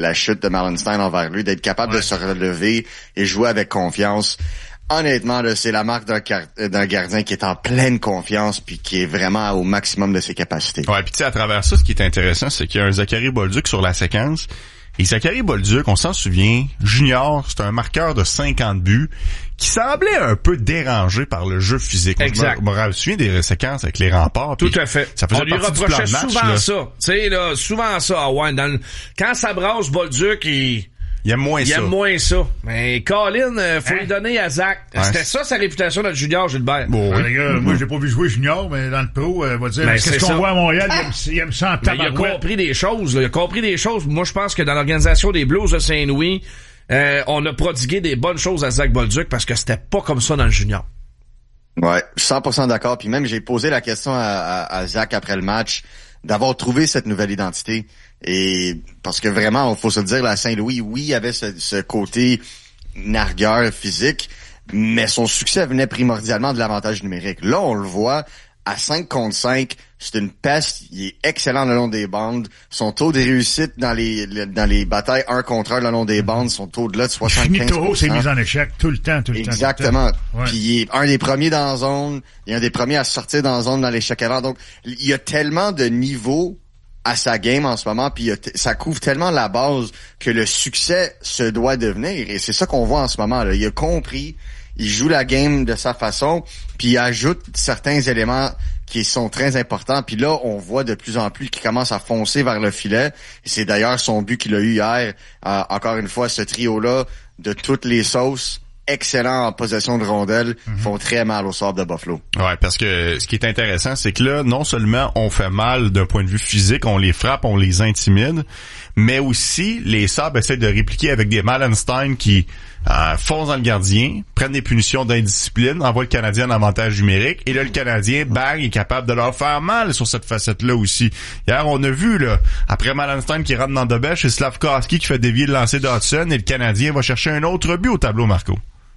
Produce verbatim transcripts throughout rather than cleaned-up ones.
la chute de Malenstein envers lui, d'être capable ouais. de se relever et jouer avec confiance. Honnêtement, là, c'est la marque d'un, car- d'un gardien qui est en pleine confiance puis qui est vraiment au maximum de ses capacités. Ouais, puis tu sais, à travers ça, ce qui est intéressant, c'est qu'il y a un Zachary Bolduc sur la séquence. Et Zachary Bolduc, on s'en souvient, junior, c'est un marqueur de cinquante buts qui semblait un peu dérangé par le jeu physique. Exact. Je me, me souviens des séquences avec les remparts. Tout à fait. Ça faisait on lui reprochait souvent match, ça. Tu sais, là, souvent ça. Ah ouais, dans le... Quand ça brasse Bolduc, il... Il aime moins il ça. Il aime moins ça. Mais Colin, euh, faut hein? lui donner à Zach. Ouais. C'était ça sa réputation de junior, Gilbert. Bon, oui. Les gars, mm-hmm. moi, j'ai pas vu jouer junior, mais dans le pro, euh, va dire, ben, qu'est-ce qu'on ça. voit à Montréal, ah! il, aime, il aime ça en tabarouette. Il a compris des choses, là. Il a compris des choses. Moi, je pense que dans l'organisation des Blues de Saint-Louis, euh, on a prodigué des bonnes choses à Zach Bolduc parce que c'était pas comme ça dans le junior. Ouais, je suis cent pour cent d'accord. Puis même, j'ai posé la question à, à, à Zach après le match d'avoir trouvé cette nouvelle identité. Et parce que vraiment, il faut se le dire, là, à Saint-Louis, oui, il y avait ce, ce côté nargueur physique, mais son succès venait primordialement de l'avantage numérique. Là, on le voit, à cinq contre cinq, c'est une peste, il est excellent le long des bandes. Son taux de réussite dans les, les dans les batailles un contre un le long des bandes, son taux de là de soixante-quinze pour cent. Finito, c'est mis en échec tout le temps, tout le Exactement. temps. Exactement. Puis il est un des premiers dans la zone, il est un des premiers à sortir dans la zone dans l'échec avant. Donc, il y a tellement de niveaux à sa game en ce moment, puis ça couvre tellement la base que le succès se doit devenir, et c'est ça qu'on voit en ce moment là. Il a compris, il joue la game de sa façon, puis il ajoute certains éléments qui sont très importants, puis là on voit de plus en plus qu'il commence à foncer vers le filet, et c'est d'ailleurs son but qu'il a eu hier. Euh, encore une fois, ce trio-là de toutes les sauces, excellent en possession de rondelles, mm-hmm. font très mal au sort de Buffalo. Ouais, parce que ce qui est intéressant, c'est que là, non seulement on fait mal d'un point de vue physique, on les frappe, on les intimide, mais aussi les Sabres essaient de répliquer avec des Malenstein qui euh, foncent dans le gardien, prennent des punitions d'indiscipline, envoient le Canadien en avantage numérique, et là, le Canadien, bang, est capable de leur faire mal sur cette facette-là aussi. Hier, on a vu, là, après Malenstein qui rentre dans de bêche, c'est Slavkovski qui fait dévier le lancer d'Hudson, et le Canadien va chercher un autre but au tableau, Marco.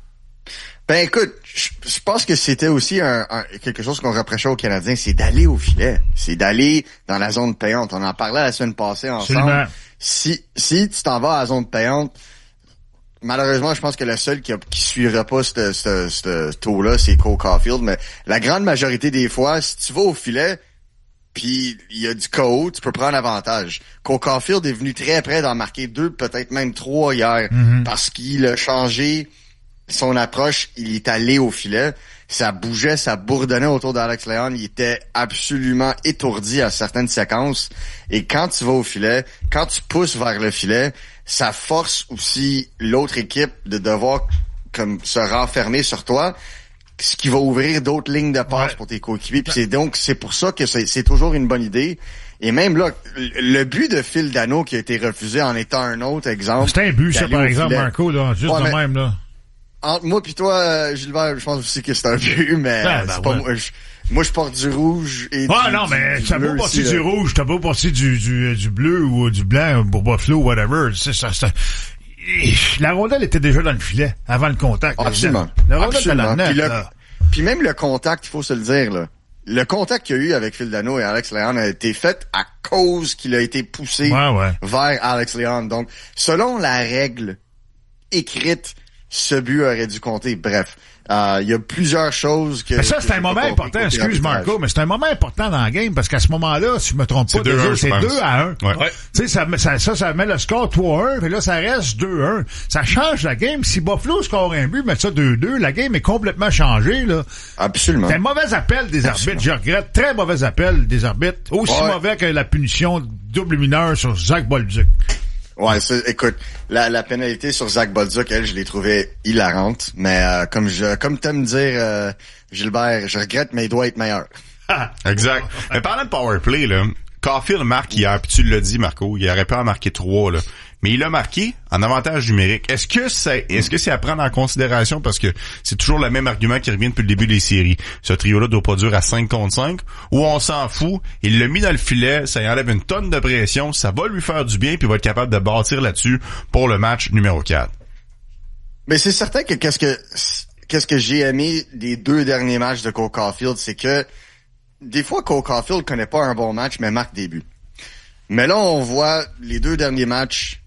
Ben écoute, je, je pense que c'était aussi un, un, quelque chose qu'on reprochait aux Canadiens, c'est d'aller au filet, c'est d'aller dans la zone payante. On en parlait la semaine passée ensemble. Absolument. Si si tu t'en vas à la zone payante, malheureusement, je pense que le seul qui, a, qui suivra pas ce, ce, ce taux-là, c'est Cole Caulfield. Mais la grande majorité des fois, si tu vas au filet, puis il y a du chaos, tu peux prendre avantage. Cole Caulfield est venu très près d'en marquer deux, peut-être même trois hier, mm-hmm. parce qu'il a changé son approche, il est allé au filet, ça bougeait, ça bourdonnait autour d'Alex Léon, il était absolument étourdi à certaines séquences, et quand tu vas au filet, quand tu pousses vers le filet, ça force aussi l'autre équipe de devoir comme se renfermer sur toi, ce qui va ouvrir d'autres lignes de passe ouais. pour tes coéquipiers, puis c'est donc c'est pour ça que c'est, c'est toujours une bonne idée. Et même là, le but de Phil Dano qui a été refusé en étant un autre exemple. C'était un but, ça, par exemple, filet. Marco, là, juste ouais, de mais, même, là. Entre moi pis toi, Gilbert, je pense aussi que c'est un but, mais ben, ben, c'est pas ouais. moi. Je, moi, je porte du rouge et ah, du, non, mais du ça vaut passer du rouge, t'as pas passé du, du, du bleu ou du blanc pour Buffalo, whatever. C'est ça, ça. La rondelle était déjà dans le filet avant le contact. Absolument. La rondelle était dans le net, puis, le, là. Puis même le contact, il faut se le dire, là. Le contact qu'il y a eu avec Phil Dano et Alex Léon a été fait à cause qu'il a été poussé ouais, ouais. vers Alex Léon. Donc, selon la règle écrite, ce but aurait dû compter. Bref, euh, il y a plusieurs choses que... Mais ça, c'est un moment important, excuse Marco, mais c'est un moment important dans la game, parce qu'à ce moment-là, si je me trompe pas, c'est deux à un, c'est deux à un. Ouais. Ouais. Tu sais, ça, ça, ça, ça met le score trois à un, et là, ça reste deux à un. Ça change la game. Si Buffalo score un but, met ça deux à deux, la game est complètement changée, là. Absolument. C'est un mauvais appel des arbitres. Je regrette. Très mauvais appel des arbitres. Aussi ouais. mauvais que la punition double mineure sur Zach Bolduc. Ouais, ça, écoute, la, la pénalité sur Zach Bolduc, elle, je l'ai trouvée hilarante, mais euh, comme je, comme t'aimes dire, euh, Gilbert, je regrette, mais il doit être meilleur. Exact. Mais parlant de power play, là, Caulfield marque hier, puis tu l'as dit, Marco, il aurait pu en marquer trois, là. Mais il a marqué en avantage numérique. Est-ce que c'est, est-ce que c'est à prendre en considération, parce que c'est toujours le même argument qui revient depuis le début des séries. Ce trio-là doit pas durer à cinq contre cinq, ou on s'en fout, il l'a mis dans le filet, ça y enlève une tonne de pression, ça va lui faire du bien, puis il va être capable de bâtir là-dessus pour le match numéro quatre. Mais c'est certain que qu'est-ce que, qu'est-ce que j'ai aimé des deux derniers matchs de Cole Caulfield, c'est que des fois Cole Caulfield connaît pas un bon match, mais marque des buts. Mais là, on voit les deux derniers matchs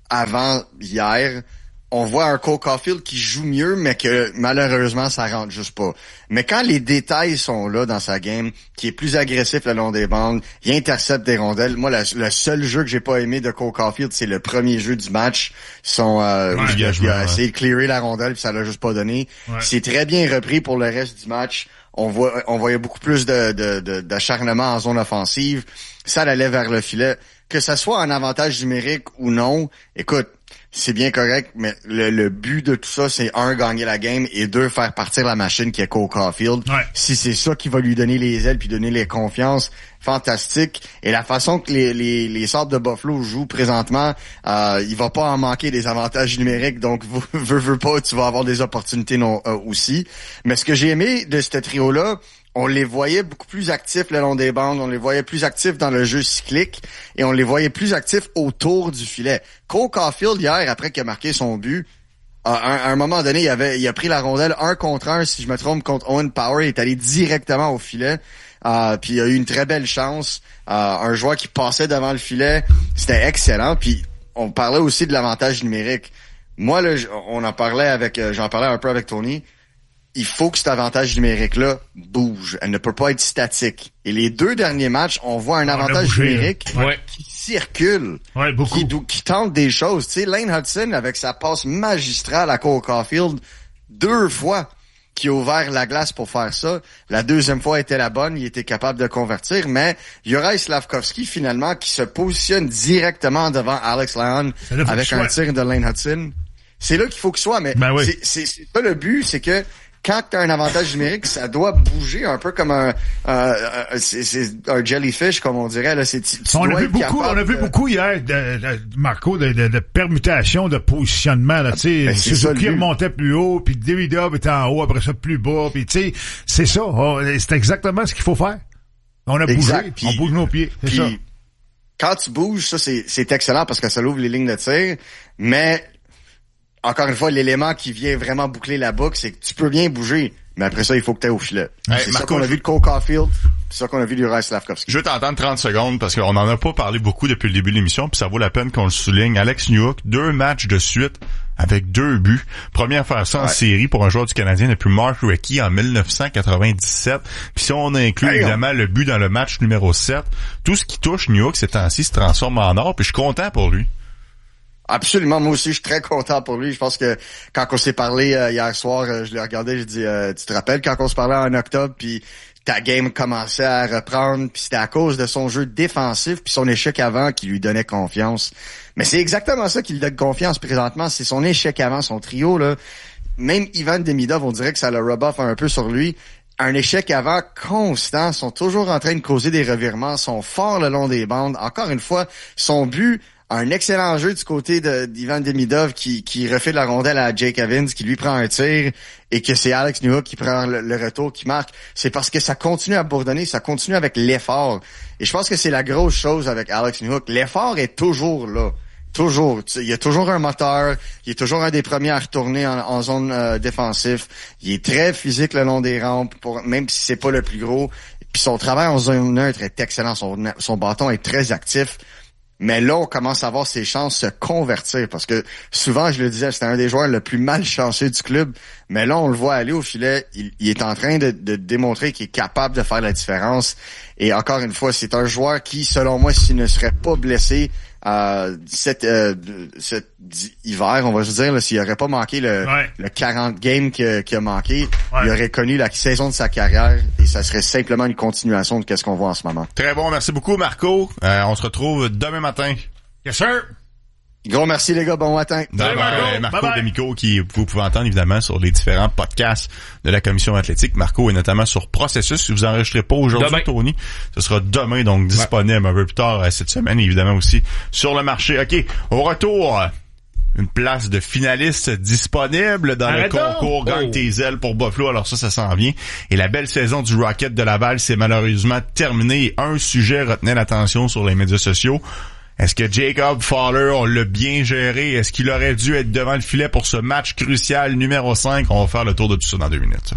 avant hier, on voit un Cole Caulfield qui joue mieux, mais que malheureusement, ça rentre juste pas. Mais quand les détails sont là dans sa game, qui est plus agressif le long des bandes, il intercepte des rondelles. Moi, la, le seul jeu que j'ai pas aimé de Cole Caulfield, c'est le premier jeu du match. Son, euh, ouais, où il a, il a ouais. essayé de clearer la rondelle, puis ça l'a juste pas donné. Ouais. C'est très bien repris pour le reste du match. On voit, on voyait beaucoup plus de, de, de, d'acharnement en zone offensive. Ça allait vers le filet. Que ça soit un avantage numérique ou non, écoute, c'est bien correct, mais le, le but de tout ça, c'est un, gagner la game, et deux, faire partir la machine qui est Cole Caulfield. Ouais. Si c'est ça qui va lui donner les ailes puis donner les confiances, fantastique. Et la façon que les les, les Sabres de Buffalo jouent présentement, euh, il va pas en manquer des avantages numériques, donc veux, veux pas, tu vas avoir des opportunités non, euh, aussi. Mais ce que j'ai aimé de ce trio-là, on les voyait beaucoup plus actifs le long des bandes, on les voyait plus actifs dans le jeu cyclique, et on les voyait plus actifs autour du filet. Cole Caulfield, hier, après qu'il a marqué son but, à un, à un moment donné, il avait, il a pris la rondelle un contre un, si je me trompe, contre Owen Power, il est allé directement au filet, euh, puis il a eu une très belle chance, euh, un joueur qui passait devant le filet, c'était excellent, puis on parlait aussi de l'avantage numérique. Moi, là, on en parlait avec, j'en parlais un peu avec Tony, il faut que cet avantage numérique-là bouge. Elle ne peut pas être statique. Et les deux derniers matchs, on voit un on avantage bougé, numérique ouais. qui circule, ouais, beaucoup. Qui, qui tente des choses. Tu sais, Lane Hudson, avec sa passe magistrale à Cole Caulfield, deux fois qui a ouvert la glace pour faire ça. La deuxième fois était la bonne, il était capable de convertir, mais Juraj Slafkovský, finalement, qui se positionne directement devant Alex Lyon avec un tir de Lane Hudson. C'est là qu'il faut qu'il soit, mais ben oui. c'est, c'est, c'est pas le but, c'est que quand tu as un avantage numérique, ça doit bouger un peu comme un, un, un c'est, c'est un jellyfish, comme on dirait. Là, c'est, tu, tu on, a vu beaucoup, on a vu de... beaucoup hier, de, de, Marco, de, de, de permutations de positionnement. Là, ben, Suzuki remontait plus haut, puis Davidov était en haut, après ça plus bas. Puis tu sais, c'est ça. Oh, c'est exactement ce qu'il faut faire. On a exact. bougé, puis, on bouge nos pieds. C'est ça. Quand tu bouges, ça c'est, c'est excellent parce que ça ouvre les lignes de tir, mais encore une fois, l'élément qui vient vraiment boucler la boucle, c'est que tu peux bien bouger, mais après ça, il faut que tu aies au filet. Hey, c'est Marco, ça qu'on a vu de Cole Caulfield, c'est ça qu'on a vu du Juraj Slafkovský. Je veux t'entendre trente secondes parce qu'on en a pas parlé beaucoup depuis le début de l'émission, puis ça vaut la peine qu'on le souligne. Alex Newhook, deux matchs de suite avec deux buts. Premier à faire ça ouais. en série pour un joueur du Canadien depuis Mark Recchi en dix-neuf cent quatre-vingt-dix-sept. Puis si on inclut hey, évidemment on... le but dans le match numéro sept, tout ce qui touche Newhook ces temps-ci se transforme en or, puis je suis content pour lui. Absolument, moi aussi, je suis très content pour lui. Je pense que quand on s'est parlé euh, hier soir, euh, je l'ai regardé, j'ai dit, euh, tu te rappelles quand on se parlait en octobre, puis ta game commençait à reprendre, puis c'était à cause de son jeu défensif, puis son échec avant qui lui donnait confiance. Mais c'est exactement ça qui lui donne confiance présentement, c'est son échec avant, son trio, là. Même Ivan Demidov, on dirait que ça le rub off un peu sur lui. Un échec avant constant, sont toujours en train de causer des revirements, sont forts le long des bandes. Encore une fois, son but... Un excellent jeu du côté de, d'Ivan Demidov qui, qui refait de la rondelle à Jake Evans, qui lui prend un tir, et que c'est Alex Newhook qui prend le, le retour, qui marque. C'est parce que ça continue à bourdonner, ça continue avec l'effort. Et je pense que c'est la grosse chose avec Alex Newhook. L'effort est toujours là. Toujours. Il y a toujours un moteur. Il est toujours un des premiers à retourner en, en zone euh, défensive. Il est très physique le long des rampes, pour, même si c'est pas le plus gros. Puis son travail en zone neutre est excellent. Son, son bâton est très actif. Mais là, on commence à voir ses chances se convertir parce que souvent, je le disais, c'était un des joueurs le plus malchanceux du club. Mais là, on le voit aller au filet. Il, il est en train de, de démontrer qu'il est capable de faire la différence. Et encore une fois, c'est un joueur qui, selon moi, s'il ne serait pas blessé euh, cet, euh, cet hiver, on va se dire, là, s'il n'aurait pas manqué le, ouais. le quarante games qu'il a, qu'il a manqué, ouais. il aurait connu la saison de sa carrière et ça serait simplement une continuation de ce qu'on voit en ce moment. Très bon, merci beaucoup Marco. Euh, on se retrouve demain matin. Yes sir! Gros merci les gars, bon matin. Dans, Marco, Marco D'Amico qui vous pouvez entendre évidemment sur les différents podcasts de la Commission athlétique. Marco est notamment sur Processus. Si vous enregistrez pas aujourd'hui, demain. Tony, ce sera demain donc disponible ouais. un peu plus tard cette semaine, évidemment aussi sur le marché. OK, au retour, une place de finaliste disponible dans Arrête le concours donc. Gagne tes ailes pour Buffalo. Alors ça, ça s'en vient. Et la belle saison du Rocket de Laval s'est malheureusement terminée. Un sujet retenait l'attention sur les médias sociaux. Est-ce que Jacob Fowler, on l'a bien géré? Est-ce qu'il aurait dû être devant le filet pour ce match crucial numéro cinq? On va faire le tour de tout ça dans deux minutes.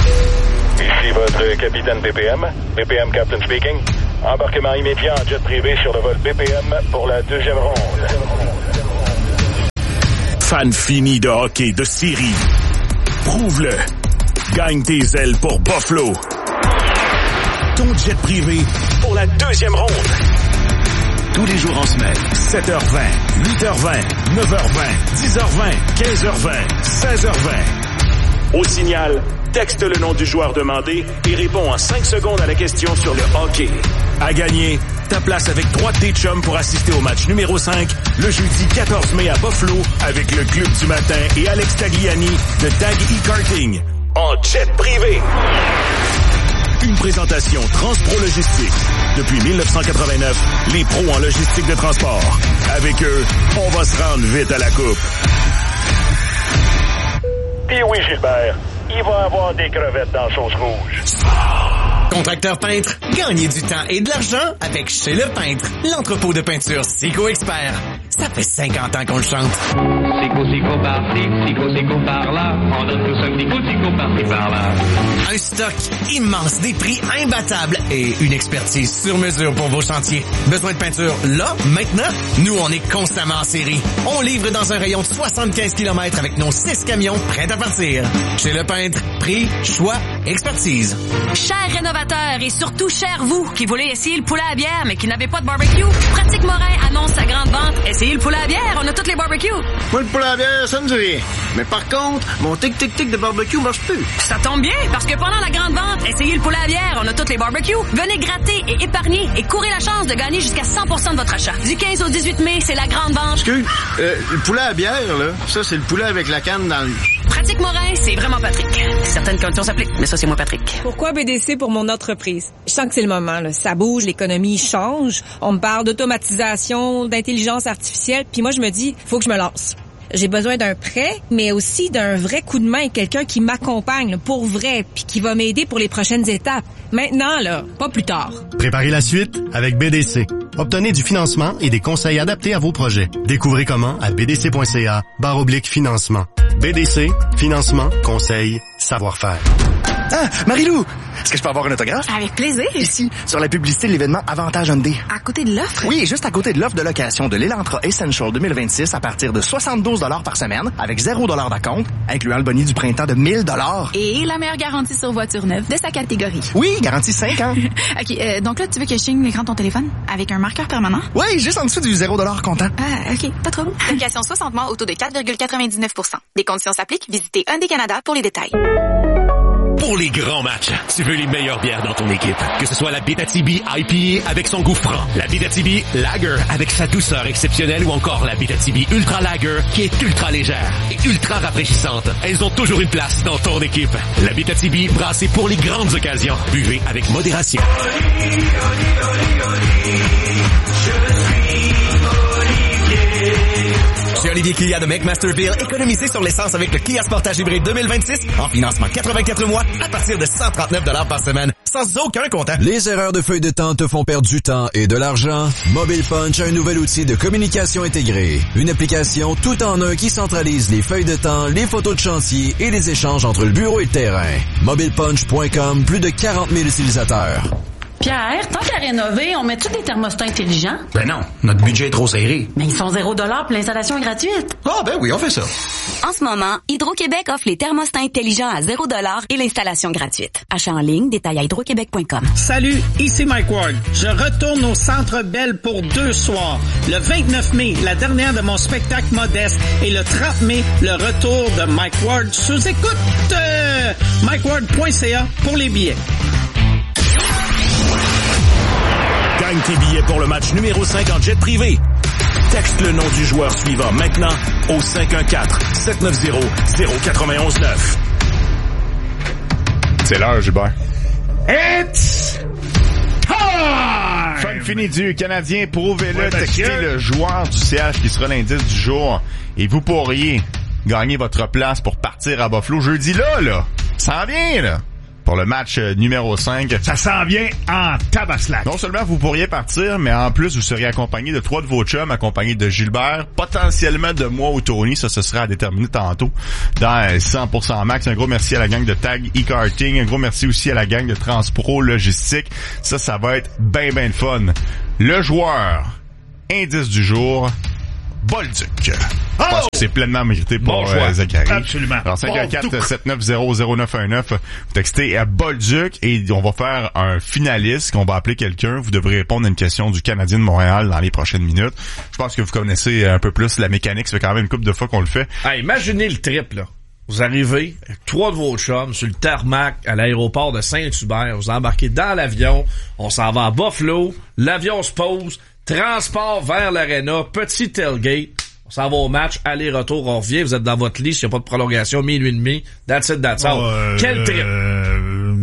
Ici votre capitaine B P M. B P M Captain speaking. Embarquement immédiat en jet privé sur le vol B P M pour la deuxième ronde. Fan fini de hockey de série. Prouve-le. Gagne tes ailes pour Buffalo. Ton jet privé pour la deuxième ronde. Tous les jours en semaine, sept heures vingt, huit heures vingt, neuf heures vingt, dix heures vingt, quinze heures vingt, seize heures vingt. Au signal, texte le nom du joueur demandé et réponds en cinq secondes à la question sur le hockey. À gagner, ta place avec trois de tes chums pour assister au match numéro cinq le jeudi quatorze mai à Buffalo avec le Club du matin et Alex Tagliani de Tag e-Karting en jet privé. Une présentation Transpro Logistique. Depuis dix-neuf cent quatre-vingt-neuf, les pros en logistique de transport. Avec eux, on va se rendre vite à la coupe. Puis oui, Gilbert, il va avoir des crevettes dans la sauce rouge. Contracteur peintre, gagnez du temps et de l'argent avec Chez Le Peintre, l'entrepôt de peinture Sico Expert. Ça fait cinquante ans qu'on le chante. Sico, Sico par-ci, Sico, Sico par-là. On donne tout ça, Sico, Sico par-ci, par-là. Un stock immense, des prix imbattables et une expertise sur mesure pour vos chantiers. Besoin de peinture là, maintenant? Nous, on est constamment en série. On livre dans un rayon de soixante-quinze kilomètres avec nos six camions prêts à partir. Chez Le Peintre, prix, choix, expertise. Chers rénovateurs et surtout chers vous qui voulez essayer le poulet à bière mais qui n'avez pas de barbecue, Pratique Morin annonce sa grande vente. Essayez le poulet à bière, on a toutes les barbecues. Moi, le poulet à bière, ça me dit rien. Mais par contre, mon tic-tic-tic de barbecue marche plus. Ça tombe bien, parce que pendant la grande vente, essayez le poulet à bière, on a toutes les barbecues. Venez gratter et épargner et courez la chance de gagner jusqu'à cent pour cent de votre achat. Du quinze au dix-huit mai, c'est la grande vente. Excuse, euh, le poulet à bière, là, ça, c'est le poulet avec la canne dans le... Pratique Morin, c'est vraiment Patrick. Certaines conditions s'appliquent, mais ça, c'est moi, Patrick. Pourquoi B D C pour mon entreprise? Je sens que c'est le moment, là. Ça bouge, l'économie change. On me parle d'automatisation, d'intelligence artificielle, puis moi, je me dis, faut que je me lance. J'ai besoin d'un prêt, mais aussi d'un vrai coup de main, quelqu'un qui m'accompagne là, pour vrai, puis qui va m'aider pour les prochaines étapes. Maintenant, là, pas plus tard. Préparez la suite avec B D C. Obtenez du financement et des conseils adaptés à vos projets. Découvrez comment à bdc.ca barre oblique financement. B D C, financement, conseil, savoir-faire. Ah, Marie-Lou! Est-ce que je peux avoir un autographe? Avec plaisir. Ici, sur la publicité de l'événement Avantage Hyundai. À côté de l'offre? Oui, juste à côté de l'offre de location de l'Elantra Essential deux mille vingt-six à partir de soixante-douze dollars par semaine, avec zéro dollar d'acompte, incluant le boni du printemps de mille dollars. Et la meilleure garantie sur voiture neuve de sa catégorie. Oui, garantie cinq ans. OK, euh, donc là, tu veux que je signe l'écran de ton téléphone avec un marqueur permanent? Oui, juste en dessous du zéro dollar comptant. Ah, OK, pas trop. Location soixante mois au taux de quatre virgule quatre-vingt-dix-neuf pour cent. Des conditions s'appliquent. Visitez Hyundai Canada pour les détails. Pour les grands matchs, tu veux les meilleures bières dans ton équipe. Que ce soit la Abitibi I P A avec son goût franc, la Abitibi Lager avec sa douceur exceptionnelle ou encore la Abitibi Ultra Lager qui est ultra légère et ultra rafraîchissante. Elles ont toujours une place dans ton équipe. La Abitibi brassée pour les grandes occasions. Buvez avec modération. Oli, oli, oli, oli. Je suis Olivier. Chez Olivier Kia de McMasterville, économisez sur l'essence avec le Kia Sportage Hybride deux mille vingt-six en financement quatre-vingt-quatre mois à partir de cent trente-neuf dollars par semaine, sans aucun comptant. Les erreurs de feuille de temps te font perdre du temps et de l'argent? Mobile Punch a un nouvel outil de communication intégrée. Une application tout en un qui centralise les feuilles de temps, les photos de chantier et les échanges entre le bureau et le terrain. mobile punch point com, plus de quarante mille utilisateurs. Pierre, tant qu'à rénover, on met tous des thermostats intelligents? Ben non, notre budget est trop serré. Mais ils sont zéro dollar puis l'installation est gratuite. Ah ben oui, on fait ça. En ce moment, Hydro-Québec offre les thermostats intelligents à zéro dollar et l'installation gratuite. Achat en ligne, détail à hydroquebec point com. Salut, ici Mike Ward. Je retourne au Centre Bell pour deux soirs. Le vingt-neuf mai, la dernière de mon spectacle modeste, et le trente mai, le retour de Mike Ward sous écoute. Euh, mike ward point c a pour les billets. Gagne tes billets pour le match numéro cinq en jet privé. Texte le nom du joueur suivant maintenant au cinq un quatre, sept neuf zéro, zéro neuf un neuf. C'est l'heure, Gilbert. It's time! Fun fini du Canadien. Prouvez-le. Ouais, textez le joueur du C H qui sera l'indice du jour. Et vous pourriez gagner votre place pour partir à Buffalo jeudi là, là. Ça en vient, là. Pour le match numéro cinq. Ça s'en vient en tabaslac. Non seulement vous pourriez partir, mais en plus, vous seriez accompagné de trois de vos chums, accompagné de Gilbert, potentiellement de moi ou Tony. Ça, ce sera à déterminer tantôt dans cent pour cent Max. Un gros merci à la gang de Tag e-Karting. Un gros merci aussi à la gang de Transpro Logistique. Ça, ça va être ben, ben le fun. Le joueur, indice du jour, Bolduc. Je Oh! pense que c'est pleinement mérité pour bon euh, Zachary. Absolument. Alors, cinq un quatre, sept neuf zéro, zéro neuf un neuf, vous textez à Bolduc et on va faire un finaliste qu'on va appeler quelqu'un. Vous devrez répondre à une question du Canadien de Montréal dans les prochaines minutes. Je pense que vous connaissez un peu plus la mécanique. Ça fait quand même une couple de fois qu'on le fait. Ah, imaginez le trip, là. Vous arrivez, avec trois de vos chums, sur le tarmac à l'aéroport de Saint-Hubert. Vous embarquez dans l'avion. On s'en va à Buffalo. L'avion se pose. Transport vers l'aréna. Petit tailgate. On s'en va au match, aller-retour, on revient, vous êtes dans votre lit, s'il n'y a pas de prolongation, minuit et demi, that's it, that's all. Euh, Quel trip! Euh,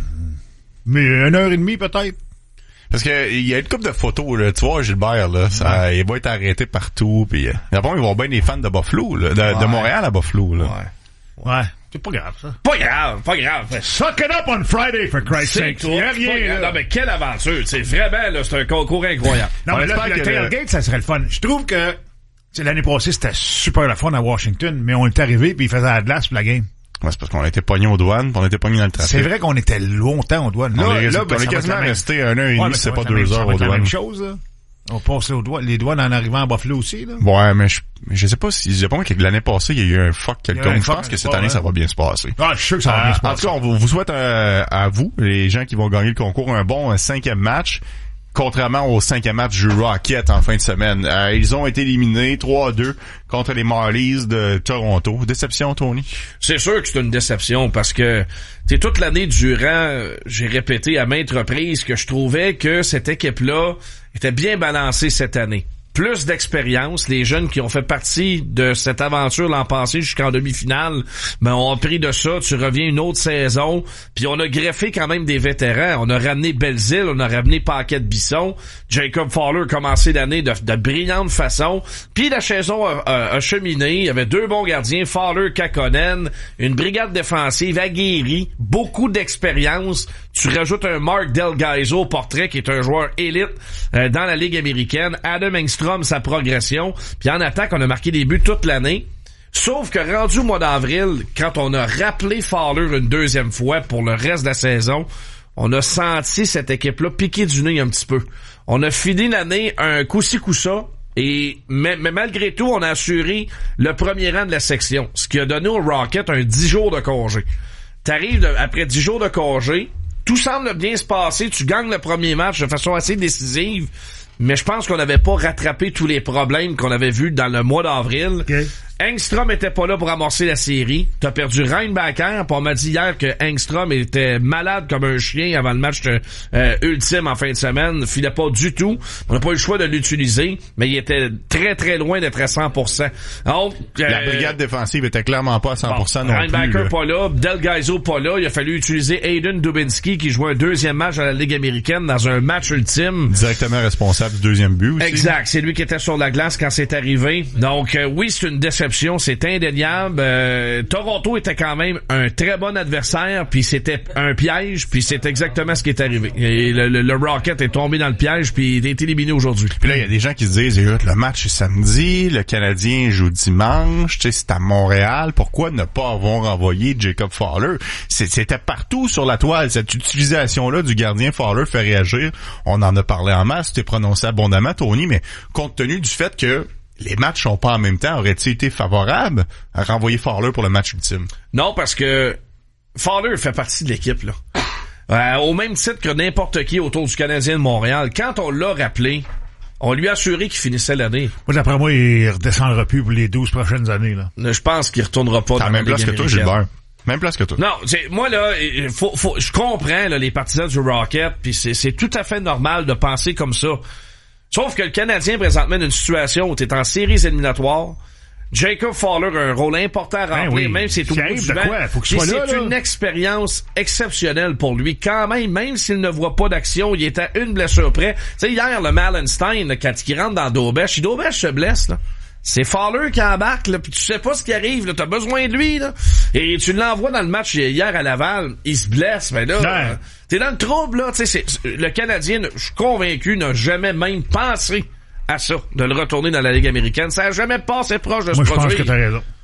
mais une heure et demie, peut-être? Parce que il y a une couple de photos, là, tu vois, Gilbert, là, ça, ouais. Il va être arrêté partout, puis d'abord, ils vont bien des fans de Buffalo, là, de, ouais. de Montréal à Buffalo, là. Ouais. Ouais. C'est pas grave, ça. Pas grave, pas grave. Suck it up on Friday, for Christ's sake. Il y a rien, là. Non, mais quelle aventure. C'est vraiment, là, c'est un concours incroyable. Non, mais là, le tailgate, le... ça serait le fun. Je trouve que, t'sais, l'année passée, c'était super le fun à Washington, mais on est arrivé puis il faisait la glace pour la game. Ouais, c'est parce qu'on était pognés aux douanes, puis on était pognés dans le trafic. C'est vrai qu'on était longtemps aux douanes. Là, on est, là, on ben, est quasiment resté un heure et ouais, demie, c'est pas deux même, heures aux douanes. C'est la même chose, là. On passe aux douanes, les douanes en arrivant à Buffalo aussi, là. Ouais, mais je, je sais pas si, je sais pas que l'année passée, il y a eu un fuck quelconque. Je pense que cette année, ça va bien se passer. Ah, je suis sûr que ça va bien se passer. En tout cas, on vous souhaite, euh, à vous, les gens qui vont gagner le concours, un bon cinquième match. Contrairement au cinquième match du Rocket en fin de semaine. Euh, ils ont été éliminés trois à deux contre les Marlies de Toronto. Déception, Tony? C'est sûr que c'est une déception parce que t'sais, toute l'année durant, j'ai répété à maintes reprises que je trouvais que cette équipe-là était bien balancée cette année. Plus d'expérience, les jeunes qui ont fait partie de cette aventure l'an passé jusqu'en demi-finale, ben ont appris de ça, tu reviens une autre saison, puis on a greffé quand même des vétérans, on a ramené Belzile, on a ramené Paquette-Bisson, Jacob Fowler a commencé l'année de, de brillante façon, puis la saison a, a, a cheminé, il y avait deux bons gardiens, Fowler, Kakkonen, une brigade défensive aguerrie, beaucoup d'expérience, tu rajoutes un Mark Del Gaizo au portrait qui est un joueur élite euh, dans la Ligue américaine, Adam Engstrom sa progression, puis en attaque, on a marqué des buts toute l'année. Sauf que rendu au mois d'avril, quand on a rappelé Fowler une deuxième fois pour le reste de la saison, on a senti cette équipe-là piquer du nez un petit peu. On a fini l'année un coup-ci coup-ça, et mais, mais malgré tout, on a assuré le premier rang de la section, ce qui a donné au Rocket un dix jours de congé. T'arrives de, après dix jours de congé, tout semble bien se passer, tu gagnes le premier match de façon assez décisive, mais je pense qu'on n'avait pas rattrapé tous les problèmes qu'on avait vus dans le mois d'avril. Okay. Engstrom était pas là pour amorcer la série. T'as perdu Reinbacker, pis on m'a dit hier que Engstrom était malade comme un chien avant le match de, euh, ultime en fin de semaine. Il filait pas du tout. On n'a pas eu le choix de l'utiliser, mais il était très très loin d'être à cent pour cent. Donc, euh, la brigade défensive était clairement pas à cent pour cent bon, non Reinbacker plus. Là. pas là, Del Gaizo pas là. Il a fallu utiliser Aiden Dubinsky qui jouait un deuxième match à la Ligue américaine dans un match ultime. Directement responsable du deuxième but aussi. Exact. C'est lui qui était sur la glace quand c'est arrivé. Donc, euh, oui, c'est une déception. C'est indéniable. Euh, Toronto était quand même un très bon adversaire, puis c'était un piège, puis c'est exactement ce qui est arrivé. Et le, le, le Rocket est tombé dans le piège, puis il est éliminé aujourd'hui. Puis là, il y a des gens qui se disent, le match est samedi, le Canadien joue dimanche, tu sais, c'est à Montréal, pourquoi ne pas avoir envoyé Jacob Fowler? C'était partout sur la toile, cette utilisation-là du gardien Fowler fait réagir. On en a parlé en masse, tu t'es prononcé abondamment, Tony, mais compte tenu du fait que les matchs sont pas en même temps, aurait-il été favorable à renvoyer Fowler pour le match ultime? Non, parce que Fowler fait partie de l'équipe, là. Euh, au même titre que n'importe qui autour du Canadien de Montréal. Quand on l'a rappelé, on lui a assuré qu'il finissait l'année. Moi, d'après moi, il redescendra plus pour les douze prochaines années, là. Je pense qu'il retournera pas dans la même place que toi, Gilbert. Même place que toi. Non, c'est, moi, là, faut, faut, je comprends, là, les partisans du Rocket, puis c'est, c'est tout à fait normal de penser comme ça. Sauf que le Canadien, présentement, dans une situation où tu es en séries éliminatoires, Jacob Fowler a un rôle important à remplir, ben oui. Même si c'est tout bout du vent. C'est là. Une expérience exceptionnelle pour lui. Quand même, même s'il ne voit pas d'action, il est à une blessure près. Tu sais, hier, le Malenstein, là, quand il rentre dans Dobèche, si Dobèche se blesse, là, c'est Fowler qui embarque, là, pis tu sais pas ce qui arrive, là, t'as besoin de lui, là. Et tu l'envoies dans le match hier à Laval, il se blesse, ben là, euh, t'es dans le trouble, là, tu sais, le Canadien, je suis convaincu, n'a jamais même pensé à ça, de le retourner dans la Ligue américaine. Ça a jamais passé proche de se Moi, produire. Je pense que t'as raison.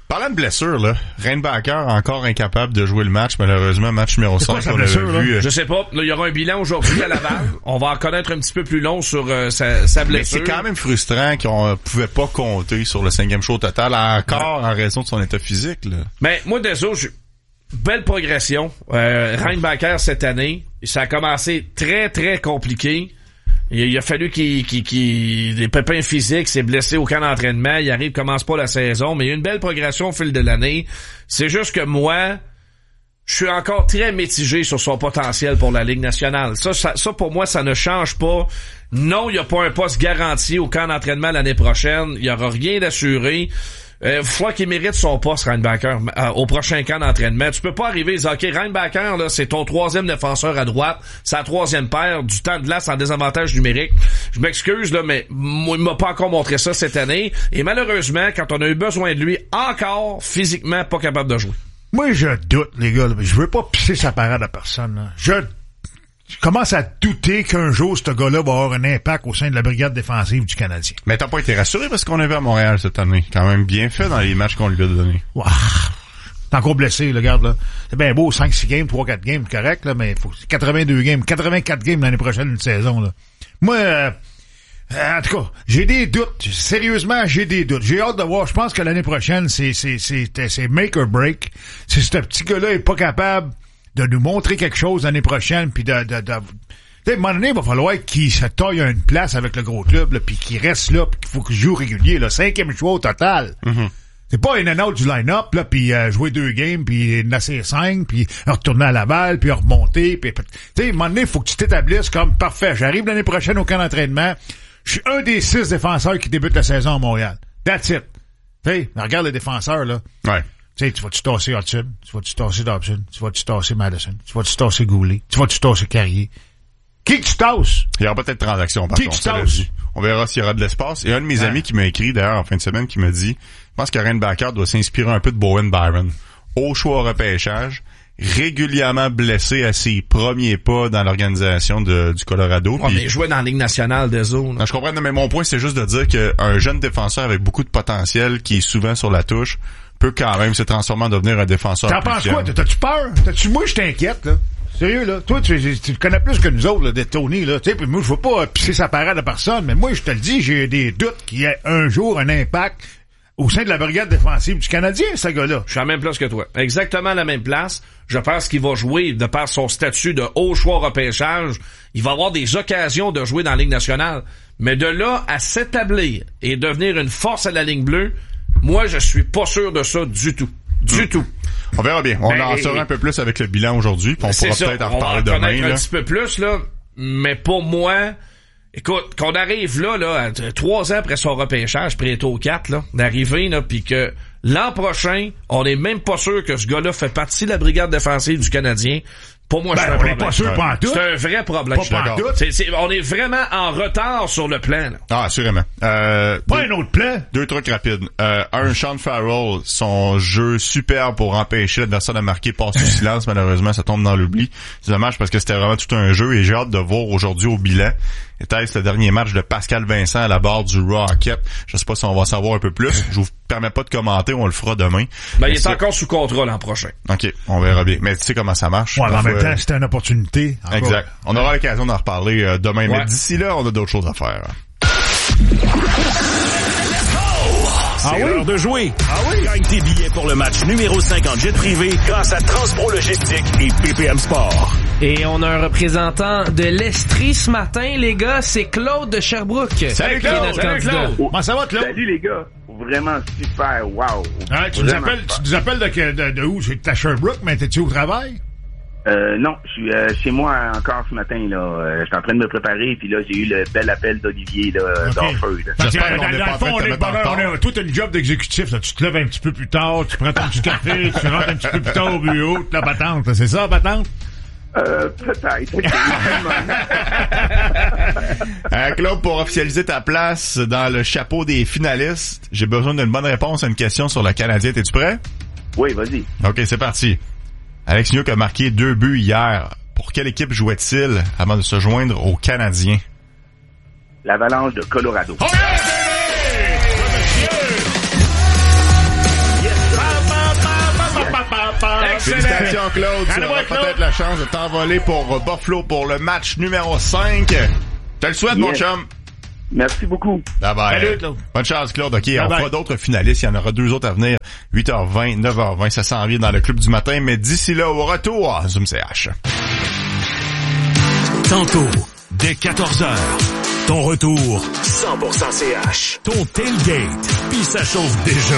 Parlant de blessure, là, Reinbacher encore incapable de jouer le match, malheureusement, match numéro cinq qu'on avait vu. Je sais pas. Là, il y aura un bilan aujourd'hui à Laval. On va en connaître un petit peu plus long sur euh, sa, sa blessure. Mais c'est quand même frustrant qu'on ne pouvait pas compter sur le cinquième show total, encore ouais. en raison de son état physique. Là. Mais moi, désolé, je... belle progression. Euh, Reinbacher cette année, ça a commencé très, très compliqué. Il a fallu qu'il, qu'il, qu'il, des pépins physiques, s'est blessé au camp d'entraînement, il arrive, commence pas la saison, mais il y a une belle progression au fil de l'année. C'est juste que moi, je suis encore très mitigé sur son potentiel pour la Ligue nationale. Ça, ça, ça pour moi, ça ne change pas. Non, il n'y a pas un poste garanti au camp d'entraînement l'année prochaine. Il n'y aura rien d'assuré. Euh, faut falloir qu'il mérite son poste, Reinbacher, euh, au prochain camp d'entraînement. Tu peux pas arriver et dire, OK, Reinbacher, là, c'est ton troisième défenseur à droite, sa troisième paire, du temps de glace en désavantage numérique. Je m'excuse, là, mais moi, il m'a pas encore montré ça cette année. Et malheureusement, quand on a eu besoin de lui, encore, physiquement, pas capable de jouer. Moi, je doute, les gars, là, je veux pas pisser sa parade à personne, là. Je Je commence à douter qu'un jour, ce gars-là va avoir un impact au sein de la brigade défensive du Canadien. Mais t'as pas été rassuré parce qu'on est vu à Montréal cette année. Quand même bien fait dans les matchs qu'on lui a donnés. Wow. T'es encore blessé, là, regarde, là. C'est bien beau, cinq six games, trois quatre games, correct, là, mais il faut quatre-vingt-deux games, quatre-vingt-quatre games l'année prochaine, une saison, là. Moi, euh, en tout cas, j'ai des doutes. Sérieusement, j'ai des doutes. J'ai hâte de voir. Je pense que l'année prochaine, c'est, c'est, c'est, c'est make or break. Si ce petit gars-là est pas capable de nous montrer quelque chose l'année prochaine, puis de... de, de à un moment donné, il va falloir qu'il se taille une place avec le gros club, là, puis qu'il reste là, puis qu'il faut qu'il joue régulier, là, cinquième choix au total. Mm-hmm. C'est pas in and out du line-up, là, puis euh, jouer deux games, puis nasser cinq, puis retourner à Laval, puis remonter, puis... Tu sais, à un moment donné, il faut que tu t'établisses comme, parfait, j'arrive l'année prochaine au camp d'entraînement, je suis un des six défenseurs qui débutent la saison à Montréal. That's it. Tu sais, regarde les défenseurs, là. Ouais. Tu sais, tu vas-tu tasser Hudson? Tu vas-tu tasser Dobson? Tu vas-tu tasser Madison? Tu vas-tu tasser Goulet? Tu vas-tu tasser Carrier? Qui que tu tasses? Il y aura peut-être transaction par Qui contre. Qui tu tasses? On verra s'il y aura de l'espace. Et un de mes ah. amis qui m'a écrit, d'ailleurs, en fin de semaine, qui m'a dit, je pense que Reinbacher doit s'inspirer un peu de Bowen Byron. Au choix au repêchage, régulièrement blessé à ses premiers pas dans l'organisation de, du Colorado. Ouais, mais il jouait dans la Ligue nationale des zones. Je comprends, mais mon point, c'est juste de dire qu'un jeune défenseur avec beaucoup de potentiel, qui est souvent sur la touche, peut quand même se transformer en devenir un défenseur. T'en penses quoi? T'as-tu peur? T'as-tu, moi, je t'inquiète, là. Sérieux, là. Toi, tu, tu, tu connais plus que nous autres, là, de Tony, là. Tu sais, puis moi, je veux pas pisser sa parade à personne, mais moi, je te le dis, j'ai des doutes qu'il y ait un jour un impact au sein de la brigade défensive du Canadien, ce gars-là. Je suis à la même place que toi. Exactement à la même place. Je pense qu'il va jouer, de par son statut de haut choix repêchage, il va avoir des occasions de jouer dans la Ligue nationale. Mais de là à s'établir et devenir une force à la ligne bleue, moi, je suis pas sûr de ça du tout. Du mmh. tout. On verra bien. On ben, en saura un peu plus avec le bilan aujourd'hui, puis on pourra ça. peut-être en reparler demain. On va en connaître un petit peu plus, là. Mais pour moi, écoute, qu'on arrive là, là, trois ans après son repêchage, bientôt au quatre, là, d'arriver, là, puis que l'an prochain, on n'est même pas sûr que ce gars-là fait partie de la brigade défensive du Canadien. Pour moi, ben, c'est un on problème. n'est pas sûr, pas en tout. C'est un vrai problème. Pas, pas en tout. C'est, c'est, on est vraiment en retard sur le plan, là. Ah, assurément. Euh, pas deux, un autre plan. Deux trucs rapides. Euh, un, Sean Farrell, son jeu superbe pour empêcher l'adversaire de marquer passe sous silence. Malheureusement, ça tombe dans l'oubli. C'est dommage parce que c'était vraiment tout un jeu et j'ai hâte de voir aujourd'hui au bilan. Était-ce le dernier match de Pascal Vincent à la barre du Rocket? Je sais pas si on va savoir un peu plus. Je vous permets pas de commenter, on le fera demain. Ben, il est ça... encore sous contrôle l'an prochain. OK, on verra bien. Mais tu sais comment ça marche. Ouais, en même temps, c'était une opportunité. Encore. Exact. On aura l'occasion d'en reparler euh, demain. Ouais. Mais d'ici là, on a d'autres choses à faire. C'est ah l'heure oui? de jouer. Ah oui? Gagne tes billets pour le match numéro cinq en jet privé grâce à Transpro Logistique et P P M Sport. Et on a un représentant de l'Estrie ce matin, les gars, c'est Claude de Sherbrooke. Salut Claude! Salut Claude! Comment ça va, Claude? Salut les gars! Vraiment super, wow! Ah, tu, nous appelles, tu nous appelles de, de, de où? C'est à Sherbrooke, mais t'es-tu au travail? Euh, non, je suis euh, chez moi encore ce matin, là. Euh, je suis en train de me préparer, puis là, j'ai eu le bel appel d'Olivier, là, okay. d'Orfeu. Parce que, dans, dans le fond, on est bonheur, on est, toi, t'as le job d'exécutif, là. Tu te lèves un petit peu plus tard, tu prends ton petit café, tu rentres un petit peu plus tard au bureau, tu la patente. C'est ça, patente? Euh, peut-être. euh, Claude, pour officialiser ta place dans le chapeau des finalistes, j'ai besoin d'une bonne réponse à une question sur le Canadien. T'es-tu prêt? Oui, vas-y. OK, c'est parti. Alex Newhook a marqué deux buts hier. Pour quelle équipe jouait-il avant de se joindre aux Canadiens? L'Avalanche de Colorado. Oh, yeah, Félicitations, Claude. Tu auras peut-être la chance de t'envoler pour Buffalo pour le match numéro cinq. Je te le souhaite, yes. Mon chum. Merci beaucoup. Bye bye. Salut, Claude. Bonne chance, Claude. OK, bye on bye. Fera d'autres finalistes. Il y en aura deux autres à venir. huit heures vingt, neuf heures vingt. Ça s'en vient dans le club du matin. Mais d'ici là, au retour, Zoom C H. Tantôt, dès quatorze heures, ton retour cent pour cent C H. Ton tailgate, puis ça chauffe déjà.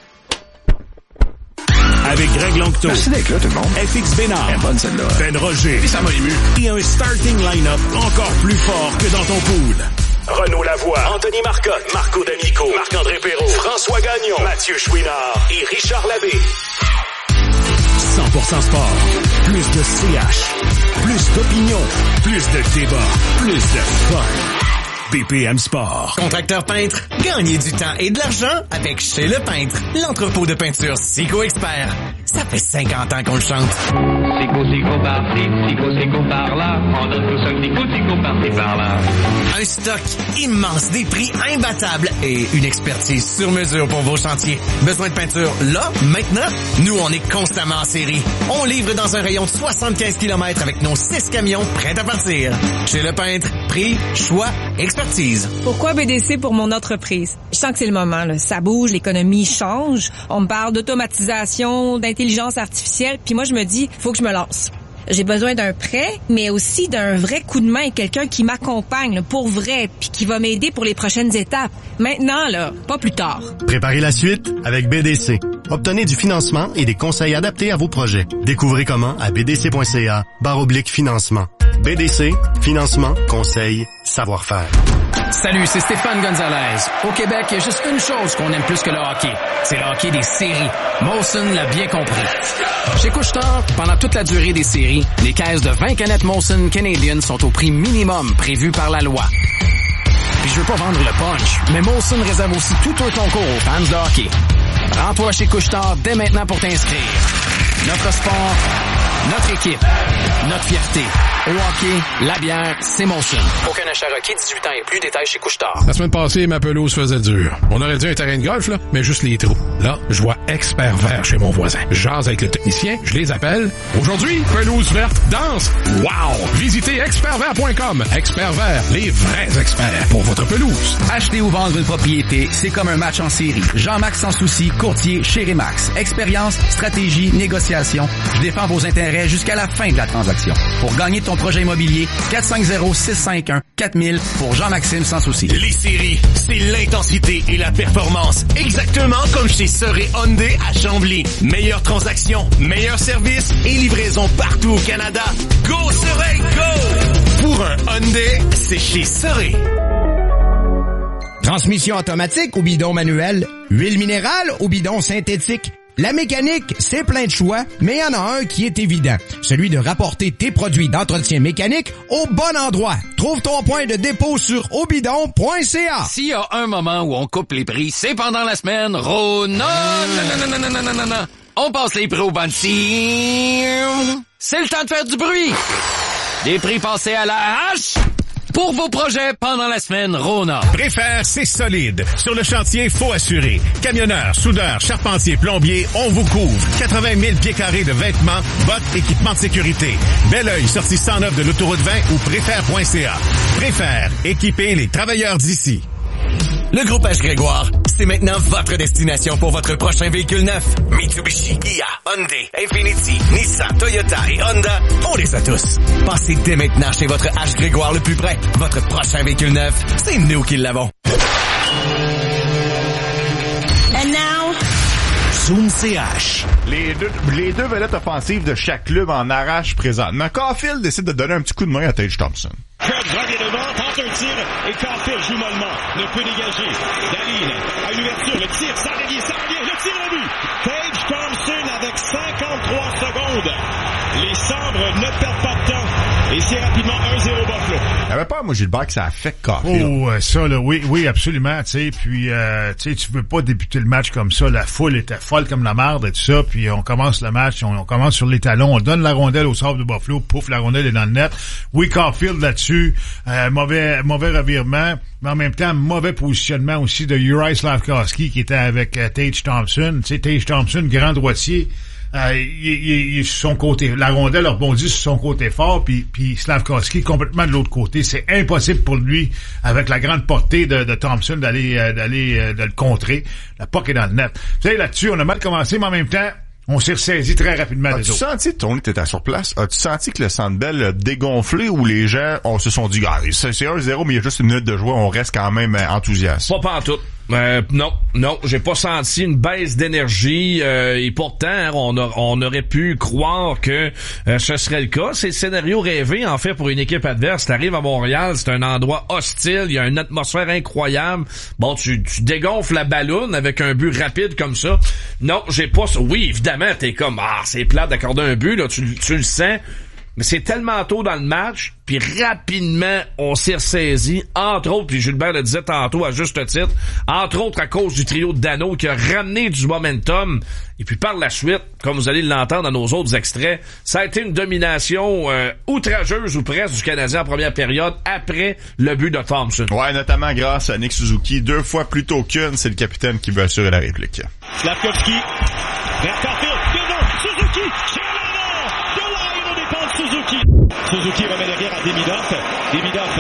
Avec Greg Longto. Merci d'être là, tout le monde. F X Bénard. Elle est bonne, celle-là. Ben Roger. Et ça m'a ému. Et un starting line-up encore plus fort que dans ton pool. Renaud Lavoie, Anthony Marcotte, Marco D'Amico, Marc-André Perrault, François Gagnon, Mathieu Chouinard et Richard Labbé. cent pour cent sport. Plus de C H. Plus d'opinion. Plus de débat. Plus de fun. B P M Sport. Contracteur peintre, gagnez du temps et de l'argent avec Chez Le Peintre, l'entrepôt de peinture Sico Expert. Ça fait cinquante ans qu'on le chante. Sico, Sico par-ci, Sico, Sico par-là. On donne tous un petit coup, Sico par-ci, par-là. Un stock immense, des prix imbattables et une expertise sur mesure pour vos chantiers. Besoin de peinture là, maintenant? Nous, on est constamment en série. On livre dans un rayon de soixante-quinze kilomètres avec nos six camions prêts à partir. Chez Le Peintre, prix, choix, expertise. Pourquoi B D C pour mon entreprise? Je sens que c'est le moment, là. Ça bouge, l'économie change. On me parle d'automatisation, d'intelligence artificielle, puis moi, je me dis, faut que je me lance. J'ai besoin d'un prêt, mais aussi d'un vrai coup de main, quelqu'un qui m'accompagne là, pour vrai, puis qui va m'aider pour les prochaines étapes. Maintenant, là, pas plus tard. Préparez la suite avec B D C. Obtenez du financement et des conseils adaptés à vos projets. Découvrez comment à bdc.ca barre oblique financement. B D C, financement, conseil, savoir-faire. Salut, c'est Stéphane Gonzalez. Au Québec, il y a juste une chose qu'on aime plus que le hockey. C'est le hockey des séries. Molson l'a bien compris. Chez Couche-Tard, pendant toute la durée des séries, les caisses de vingt canettes Molson Canadian sont au prix minimum prévu par la loi. Puis je veux pas vendre le punch, mais Molson réserve aussi tout un concours aux fans de hockey. Rends-toi chez Couche-Tard dès maintenant pour t'inscrire. Notre sport, notre équipe, notre fierté. Au hockey, la bière, c'est Molson. Aucun achat requis, dix-huit ans et plus, détails chez Couche-Tard. La semaine passée, ma pelouse faisait dur. On aurait dit un terrain de golf, là, mais juste les trous. Là, je vois Expert Vert chez mon voisin. Je jase avec le technicien, je les appelle. Aujourd'hui, pelouse verte, danse. Wow! Visitez expert vert point com. Expert Vert, les vrais experts pour votre pelouse. Acheter ou vendre une propriété, c'est comme un match en série. Jean-Max Sans Souci, courtier chez Remax. Expérience, stratégie, négociation. Je défends vos intérêts jusqu'à la fin de la transaction. Pour gagner ton projet immobilier, quatre cinq zéro, six cinq un, quatre mille pour Jean-Maxime Sans Souci. Les séries, c'est l'intensité et la performance. Exactement comme chez Serré Hyundai à Chambly. Meilleure transaction, meilleur service et livraison partout au Canada. Go Serré, go! Pour un Hyundai, c'est chez Serré. Transmission automatique ou bidon manuel? Huile minérale ou bidon synthétique? La mécanique, c'est plein de choix, mais il y en a un qui est évident. Celui de rapporter tes produits d'entretien mécanique au bon endroit. Trouve ton point de dépôt sur obidon point c a. S'il y a un moment où on coupe les prix, c'est pendant la semaine Rona. Non, non, non, non, non, non, non, non. On passe les prix au banci. C'est le temps de faire du bruit. Des prix passés à la hache. Pour vos projets pendant la semaine Rona. Préfère, c'est solide. Sur le chantier, faut assurer. Camionneurs, soudeurs, charpentiers, plombiers, on vous couvre. quatre-vingt mille pieds carrés de vêtements, bottes, équipements de sécurité. Bel oeil, sortie cent neuf de l'autoroute vingt ou préfère point c a. Préfère, équiper les travailleurs d'ici. Le groupe H. Grégoire, c'est maintenant votre destination pour votre prochain véhicule neuf. Mitsubishi, Kia, Hyundai, Infiniti, Nissan, Toyota et Honda, on les a tous. Passez dès maintenant chez votre H. Grégoire le plus près. Votre prochain véhicule neuf, c'est nous qui l'avons. And now... Zoom C H. Les deux, les deux vedettes offensives de chaque club en arrachent présentement. Caulfield décide de donner un petit coup de main à Tage Thompson. Kurt revient devant, tente un tir, et Caulfield joue mollement, ne peut dégager. Daline à l'ouverture, le tir, ça revient, ça revient, le tir au but. Tage Thompson avec cinquante-trois secondes. Les Sabres ne perdent pas de temps, et c'est rapidement un zéro Buffalo. T'avais peur, moi, Gilbert, que ça affecte Caulfield. Oh, ça, là, oui, oui, absolument, tu sais, puis, euh, tu sais, tu veux pas débuter le match comme ça, la foule était folle comme la marde et tout ça, puis on commence le match, on, on commence sur les talons, on donne la rondelle au Sabres de Buffalo, pouf, la rondelle est dans le net. Oui, Caulfield là-dessus, Euh, mauvais mauvais revirement, mais en même temps, mauvais positionnement aussi de Uri Slafkowski qui était avec euh, Tage Thompson. Tu sais, Tage Thompson, grand droitier, euh, il, il, il est sur son côté. La rondelle rebondit sur son côté fort, puis, puis Slavkovski complètement de l'autre côté. C'est impossible pour lui, avec la grande portée de, de Thompson, d'aller, euh, d'aller, euh, de le contrer. La puck est dans le net. Tu sais, là-dessus, on a mal commencé, mais en même temps, on s'est ressaisi très rapidement. As-tu des autres. senti, Tony, t'étais sur place, as-tu senti que le Centre Bell a dégonflé ou les gens on se sont dit, ah, c'est, c'est un zéro, mais il y a juste une minute de jouer, on reste quand même euh, enthousiaste? Pas pantoute. Euh, non, non, j'ai pas senti une baisse d'énergie euh, et pourtant hein, on, a, on aurait pu croire que euh, ce serait le cas. C'est le scénario rêvé en fait pour une équipe adverse. T'arrives à Montréal, c'est un endroit hostile, il y a une atmosphère incroyable. Bon, tu, tu dégonfles la balloune avec un but rapide comme ça. Non, j'ai pas. Oui, évidemment, t'es comme ah, c'est plate d'accorder un but là, tu, tu le sens. Mais c'est tellement tôt dans le match, puis rapidement, on s'est ressaisi, entre autres, puis Gilbert le disait tantôt à juste titre, entre autres à cause du trio de Dano qui a ramené du momentum, et puis par la suite, comme vous allez l'entendre dans nos autres extraits, ça a été une domination euh, outrageuse ou presque du Canadien en première période, après le but de Thompson. Ouais, notamment grâce à Nick Suzuki, deux fois plus tôt qu'une, c'est le capitaine qui veut assurer la réplique. Slavkovski, vers Carfield, devant, Suzuki, Suzuki. Suzuki remet derrière à Demidov. Demidov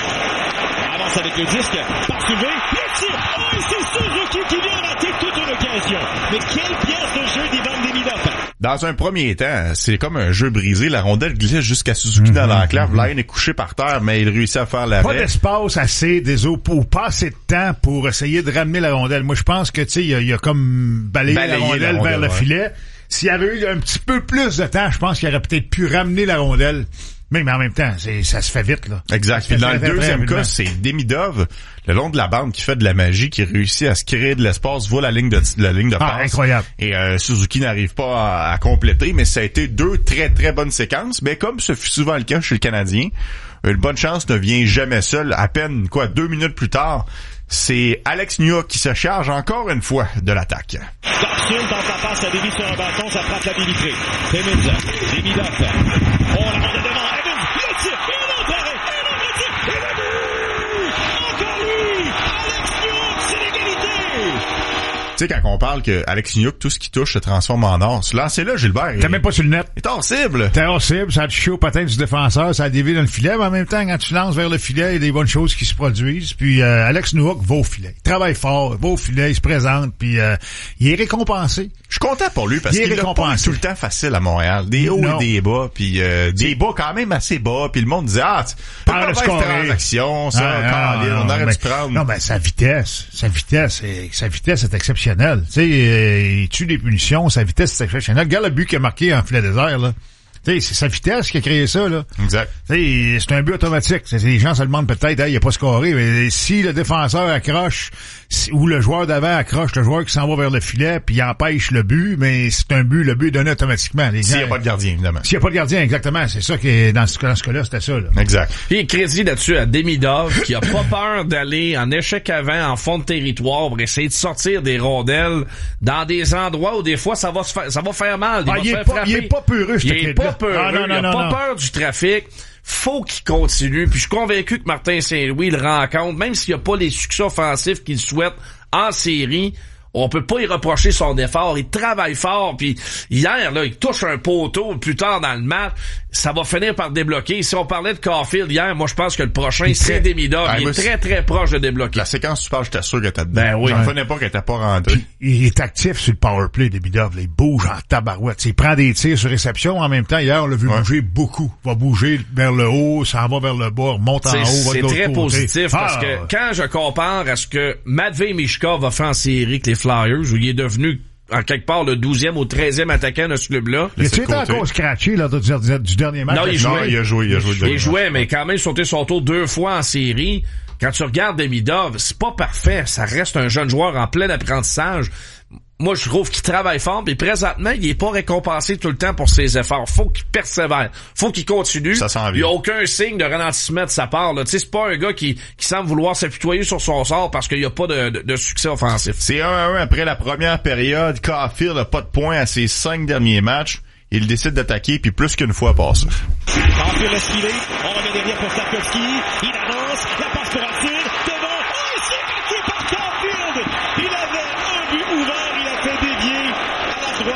avance avec le disque. Par soulevé. Le tir. Oh, et c'est Suzuki qui vient rater toute une occasion. Mais quelle pièce de jeu d'Ivan Demidov. Dans un premier temps, c'est comme un jeu brisé. La rondelle glisse jusqu'à Suzuki mm-hmm. dans l'enclave. Line est couché par terre, mais il réussit à faire l'arrêt. Pas d'espace assez, des eaux, ou pas assez de temps pour essayer de ramener la rondelle. Moi, je pense que, tu sais, il a, il a comme balayé, balayé la rondelle, la rondelle vers ouais. le filet. S'il y avait eu un petit peu plus de temps, je pense qu'il aurait peut-être pu ramener la rondelle. Mais, mais en même temps, c'est, ça se fait vite, là. Exact. Puis dans le deuxième cas, c'est Demidov, le long de la bande, qui fait de la magie, qui réussit à se créer de l'espace, voit la ligne de, la ligne de passe. Ah, incroyable. Et euh, Suzuki n'arrive pas à, à compléter, mais ça a été deux très, très bonnes séquences. Mais comme ce fut souvent le cas chez le Canadien, une bonne chance ne vient jamais seule. À peine, quoi, deux minutes plus tard, c'est Alex Newhook qui se charge encore une fois de l'attaque. Thompson dans sa passe, ça dévie sur un bâton, ça frappe la baie vitrée. Timmins, Demidov. Oh, la rondelle devant, Evans, le tir, et un autre arrêt, et un autre tir, et le but! Encore lui! Alex Newhook, c'est l'égalité! Tu sais, quand on parle que Alex Newhook, tout ce qui touche se transforme en or. Ce lancer-là, Gilbert. T'es même pas sur le net. Il est hors cible. T'es hors cible, ça a touché au patin du défenseur, ça a dévié dans le filet, mais en même temps, quand tu lances vers le filet, il y a des bonnes choses qui se produisent. Puis euh, Alex Newhook va au filet. Il travaille fort, il va au filet, il se présente, puis euh, il est récompensé. Je suis content pour lui parce il qu'il a pas tout le temps facile à Montréal. Des hauts non. et des bas, puis euh, des bas quand même assez bas, puis le monde disait ah, tu pas de transaction, ça, ah, quand non, on aurait mais, dû prendre. Non, ben sa vitesse, sa vitesse, est, sa vitesse est exceptionnelle. Tu sais, il tue des punitions, sa vitesse est exceptionnelle. Regarde le but qu'il a marqué en filet désert, là. T'sais, c'est sa vitesse qui a créé ça, là. Exact. T'sais, c'est un but automatique. T'sais, les gens se demandent peut-être, hey, il a pas scoré, mais si le défenseur accroche, si, ou le joueur d'avant accroche le joueur qui s'en va vers le filet, puis il empêche le but, mais c'est un but, le but est donné automatiquement. S'il n'y a pas de gardien, évidemment. S'il n'y a pas de gardien, exactement. C'est ça qui est, dans ce, dans ce cas-là, c'était ça, là. Exact. Puis crédit là-dessus à Demidov, qui a pas peur d'aller en échec avant, en fond de territoire, pour essayer de sortir des rondelles dans des endroits où des fois ça va se faire, ça va faire mal. Il ah, va il, se est faire pas, frapper. il est pas peureux, Il est pas peureux. Ah, non, non, il a non, pas non. peur du trafic. Faut qu'il continue. Puis je suis convaincu que Martin Saint-Louis le rencontre, même s'il n'y a pas les succès offensifs qu'il souhaite en série. On peut pas y reprocher son effort. Il travaille fort. Puis hier, là, il touche un poteau plus tard dans le match. Ça va finir par débloquer. Si on parlait de Carfield hier, moi, je pense que le prochain, c'est Demidov. Ah, il est très, très proche de débloquer. La séquence, tu parles, j'étais sûr que t'as dedans. Ben oui. J'en revenais pas qu'elle était pas rentrée. Puis, il est actif sur le powerplay, Demidov. Il bouge en tabarouette. Il prend des tirs sur réception. En même temps, hier, on l'a vu ouais. bouger beaucoup. Il va bouger vers le haut, ça va vers le bas, remonte en haut, va de l'autre côté. C'est très positif ah, parce que quand je compare à ce que Matvei Michkov a fait en série avec les Flyers, où il est devenu en quelque part le douzième ou treizième attaquant de ce club-là. Il était encore scratché là, du, du dernier match? Non, il jouait. Non, il a joué, il a joué. Il, il jouait, mais quand même sauté son tour deux fois en série. Quand tu regardes Demidov, c'est pas parfait. Ça reste un jeune joueur en plein apprentissage. Moi, je trouve qu'il travaille fort, mais présentement, il est pas récompensé tout le temps pour ses efforts. Faut qu'il persévère. Faut qu'il continue. Ça s'en vient. Il y a aucun signe de ralentissement de sa part, là. Tu sais, c'est pas un gars qui, qui semble vouloir s'apitoyer sur son sort parce qu'il y a pas de, de, de succès offensif. C'est un à un après la première période. Carfield n'a pas de points à ses cinq derniers matchs. Il décide d'attaquer, puis plus qu'une fois passe. Carfield esquivé. On remet derrière pour Slavkovski. Il avance. La passe pour Arthur. Devant. Oh, il s'est battu par Carfield. Il avait un but ouvert. Il a fait dévier à la droite du filet.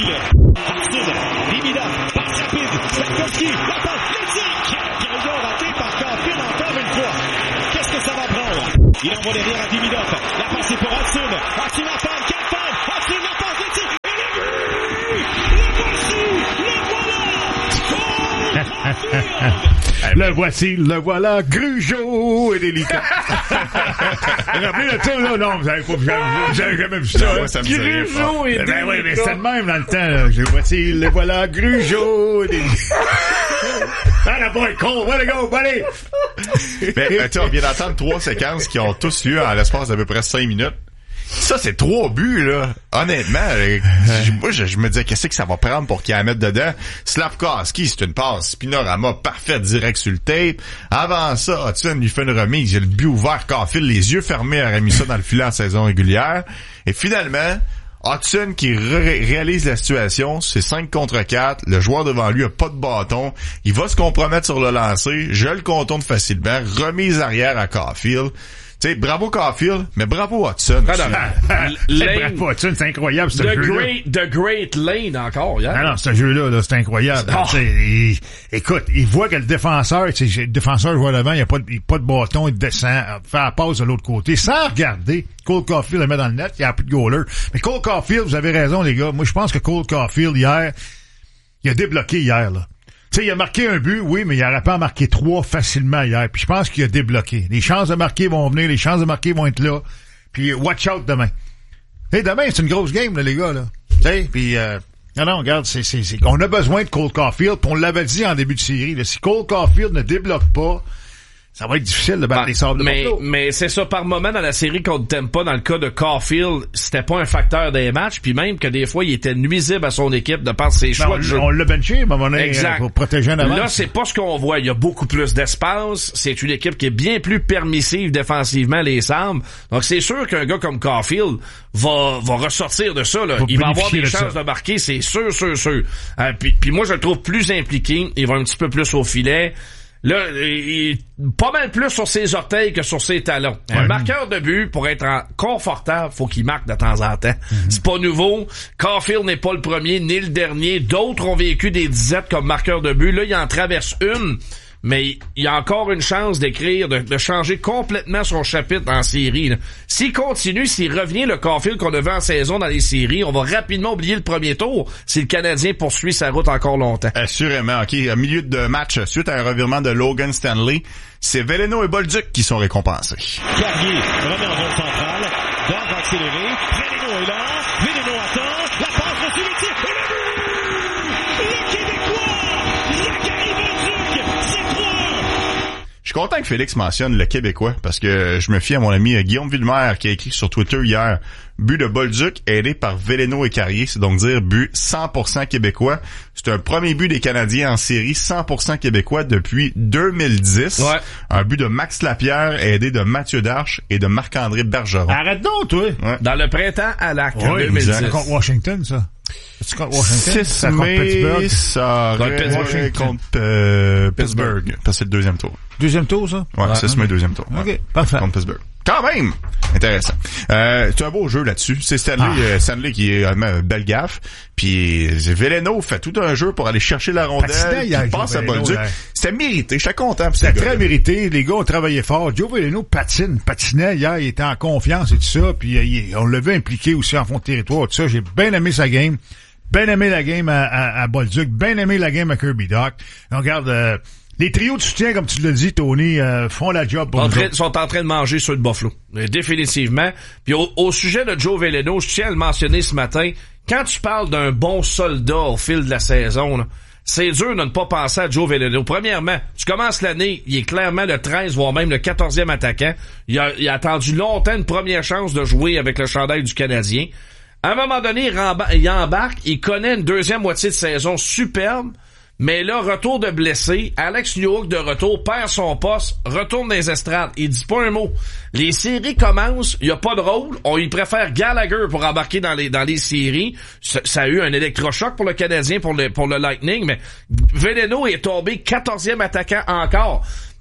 Martin, Limida, passe rapide, Slavkovski, la passe, le tir, Carillon raté par Caulfield encore une fois. Qu'est-ce que ça va prendre? Il envoie derrière à Dimidov, la passe est pour Hudson, Hudson attend, Carton, Hudson la passe, le tir, et le but! Le voici, le voilà, Grugeot et délicat. Rappelez le tour, là, non, vous avez pas, vous avez jamais vu ça. Ouais, ça me dirait Grugeot et Ben oui, mais délicat. c'était le même dans le temps, là. Le voici, le voilà, Grugeot et délicat. Ah, la boy, con, let it go, allez! Mais, euh, tu sais, on vient d'entendre trois séquences qui ont tous lieu en l'espace d'à peu près cinq minutes. Ça, c'est trois buts, là. Honnêtement, euh, moi, je, je me disais, qu'est-ce que ça va prendre pour qu'il la mette dedans? Slavkovski, c'est une passe. Spinorama, parfait, direct sur le tape. Avant ça, Hudson lui fait une remise. Il a le but ouvert, Caulfield, les yeux fermés, aurait mis ça dans le filet en saison régulière. Et finalement, Hudson qui ré- réalise la situation, c'est cinq contre quatre. Le joueur devant lui a pas de bâton. Il va se compromettre sur le lancer. Je le contourne facilement. Remise arrière à Caulfield. Tu sais, bravo Caulfield, mais bravo Hudson. Ah, non, C'est Lane, bravo, Hudson, c'est incroyable, ce the jeu-là. great, the great Lane encore, hier. Ah non, ce jeu-là, là, c'est incroyable. Oh. Tu sais, il- écoute, il voit que le défenseur, tu sais, le défenseur voit devant, il n'y a pas de, il a pas de bâton, il descend, fait la passe de l'autre côté, sans regarder. Cole Caulfield le met dans le net, il n'y a plus de goaler. Mais Cole Caulfield, vous avez raison, les gars. Moi, je pense que Cole Caulfield, hier, il a débloqué hier, là. Tu sais, il a marqué un but, oui, mais il aurait pas en marqué trois facilement hier. Puis je pense qu'il a débloqué. Les chances de marquer vont venir, les chances de marquer vont être là. Puis watch out demain. Tu sais, demain, c'est une grosse game, là, les gars, là. Tu sais, puis euh, non, non, regarde, c'est, c'est, c'est, on a besoin de Cole Caulfield, puis on l'avait dit en début de série, là. Si Cole Caulfield ne débloque pas, ça va être difficile de battre Ben, les Sabres de mais, Buffalo. mais c'est ça, par moment dans la série contre Tampa, dans le cas de Caulfield, c'était pas un facteur des matchs, puis même que des fois, il était nuisible à son équipe de par ses choix Non, de jeu. on l'a benché, à un moment donné, Exact. pour protéger un avance. Là, c'est pas ce qu'on voit. Il y a beaucoup plus d'espace. C'est une équipe qui est bien plus permissive défensivement, les Sabres. Donc, c'est sûr qu'un gars comme Caulfield va, va ressortir de ça, là. Faut Il va avoir bénéficier des de chances ça. de marquer, c'est sûr, sûr, sûr. Euh, puis, puis moi, je le trouve plus impliqué. Il va un petit peu plus au filet. Là, il, pas mal plus sur ses orteils que sur ses talons. Ouais. Un marqueur de but, pour être en confortable, faut qu'il marque de temps en temps. Mm-hmm. C'est pas nouveau. Caulfield n'est pas le premier, ni le dernier. D'autres ont vécu des disettes comme marqueur de but. Là, il en traverse une. Mais il y a encore une chance d'écrire, de, de changer complètement son chapitre en série, là. S'il continue, s'il revient le Caulfield qu'on a vu en saison dans les séries, on va rapidement oublier le premier tour si le Canadien poursuit sa route encore longtemps. Assurément, OK. À milieu de match, suite à un revirement de Logan Stanley, c'est Veleno et Bolduc qui sont récompensés. Carrier remet en zone centrale. Dor va accélérer. Veleno est là. Veleno attend. La passe reçue le tir. Et le but! Le Québécois! Zachary Bolduc! C'est trois un! Je suis content que Félix mentionne le Québécois parce que je me fie à mon ami Guillaume Villemer qui a écrit sur Twitter hier but de Bolduc aidé par Veleno et Carrier, c'est donc dire but cent pour cent québécois. C'est un premier but des Canadiens en série cent pour cent québécois depuis deux mille dix. Ouais. Un but de Max Lapierre aidé de Mathieu Darche et de Marc-André Bergeron. Arrête donc, toi! Ouais. Dans le printemps à l'acte en Oui, deux mille dix. c'est contre Washington, ça. C'est contre Washington? six C'est contre mai, Pittsburgh? ça Contre aurait Pittsburgh. contre euh, Pittsburgh, parce que c'est le deuxième tour. Deuxième tour, ça? Ouais, six mai, deuxième tour. OK, Ouais. parfait. Contre Pittsburgh. Quand même! Intéressant. Euh, c'est un beau jeu là-dessus. C'est Stanley, Ah. euh, Stanley qui est euh, belle gaffe. Puis Veleno fait tout un jeu pour aller chercher la rondelle. Patinait Puis hier, il passe Joe à Veleno, Bolduc. hier. C'était mérité. J'étais content. pour ces C'était gars-là. très mérité. Les gars ont travaillé fort. Joe Veleno patine, patinait hier. Il était en confiance et tout ça. Puis euh, il- on l'a vu impliqué aussi en fond de territoire. Tout ça, j'ai bien aimé sa game. Bien aimé la game à, à, à Bolduc. Bien aimé la game à Kirby Doc. On regarde... Euh, les trios de soutien, comme tu l'as dit, Tony, euh, font la job pour En nous train- autres. sont en train de manger ceux de Buffalo. Euh, Définitivement. Puis au, au sujet de Joe Veleno, je tiens à le mentionner ce matin. Quand tu parles d'un bon soldat au fil de la saison, là, c'est dur de ne pas penser à Joe Veleno. Premièrement, tu commences l'année, il est clairement le treize, voire même le quatorzième attaquant. Il a, il a attendu longtemps une première chance de jouer avec le chandail du Canadien. À un moment donné, il, remba- il embarque, il connaît une deuxième moitié de saison superbe. Mais là, retour de blessé, Alex Newhook de retour, perd son poste, retourne dans les estrades, il dit pas un mot. Les séries commencent, il y a pas de rôle, on y préfère Gallagher pour embarquer dans les dans les séries. Ça, ça a eu un électrochoc pour le Canadien, pour le pour le Lightning, mais Veleno est tombé quatorzième attaquant encore.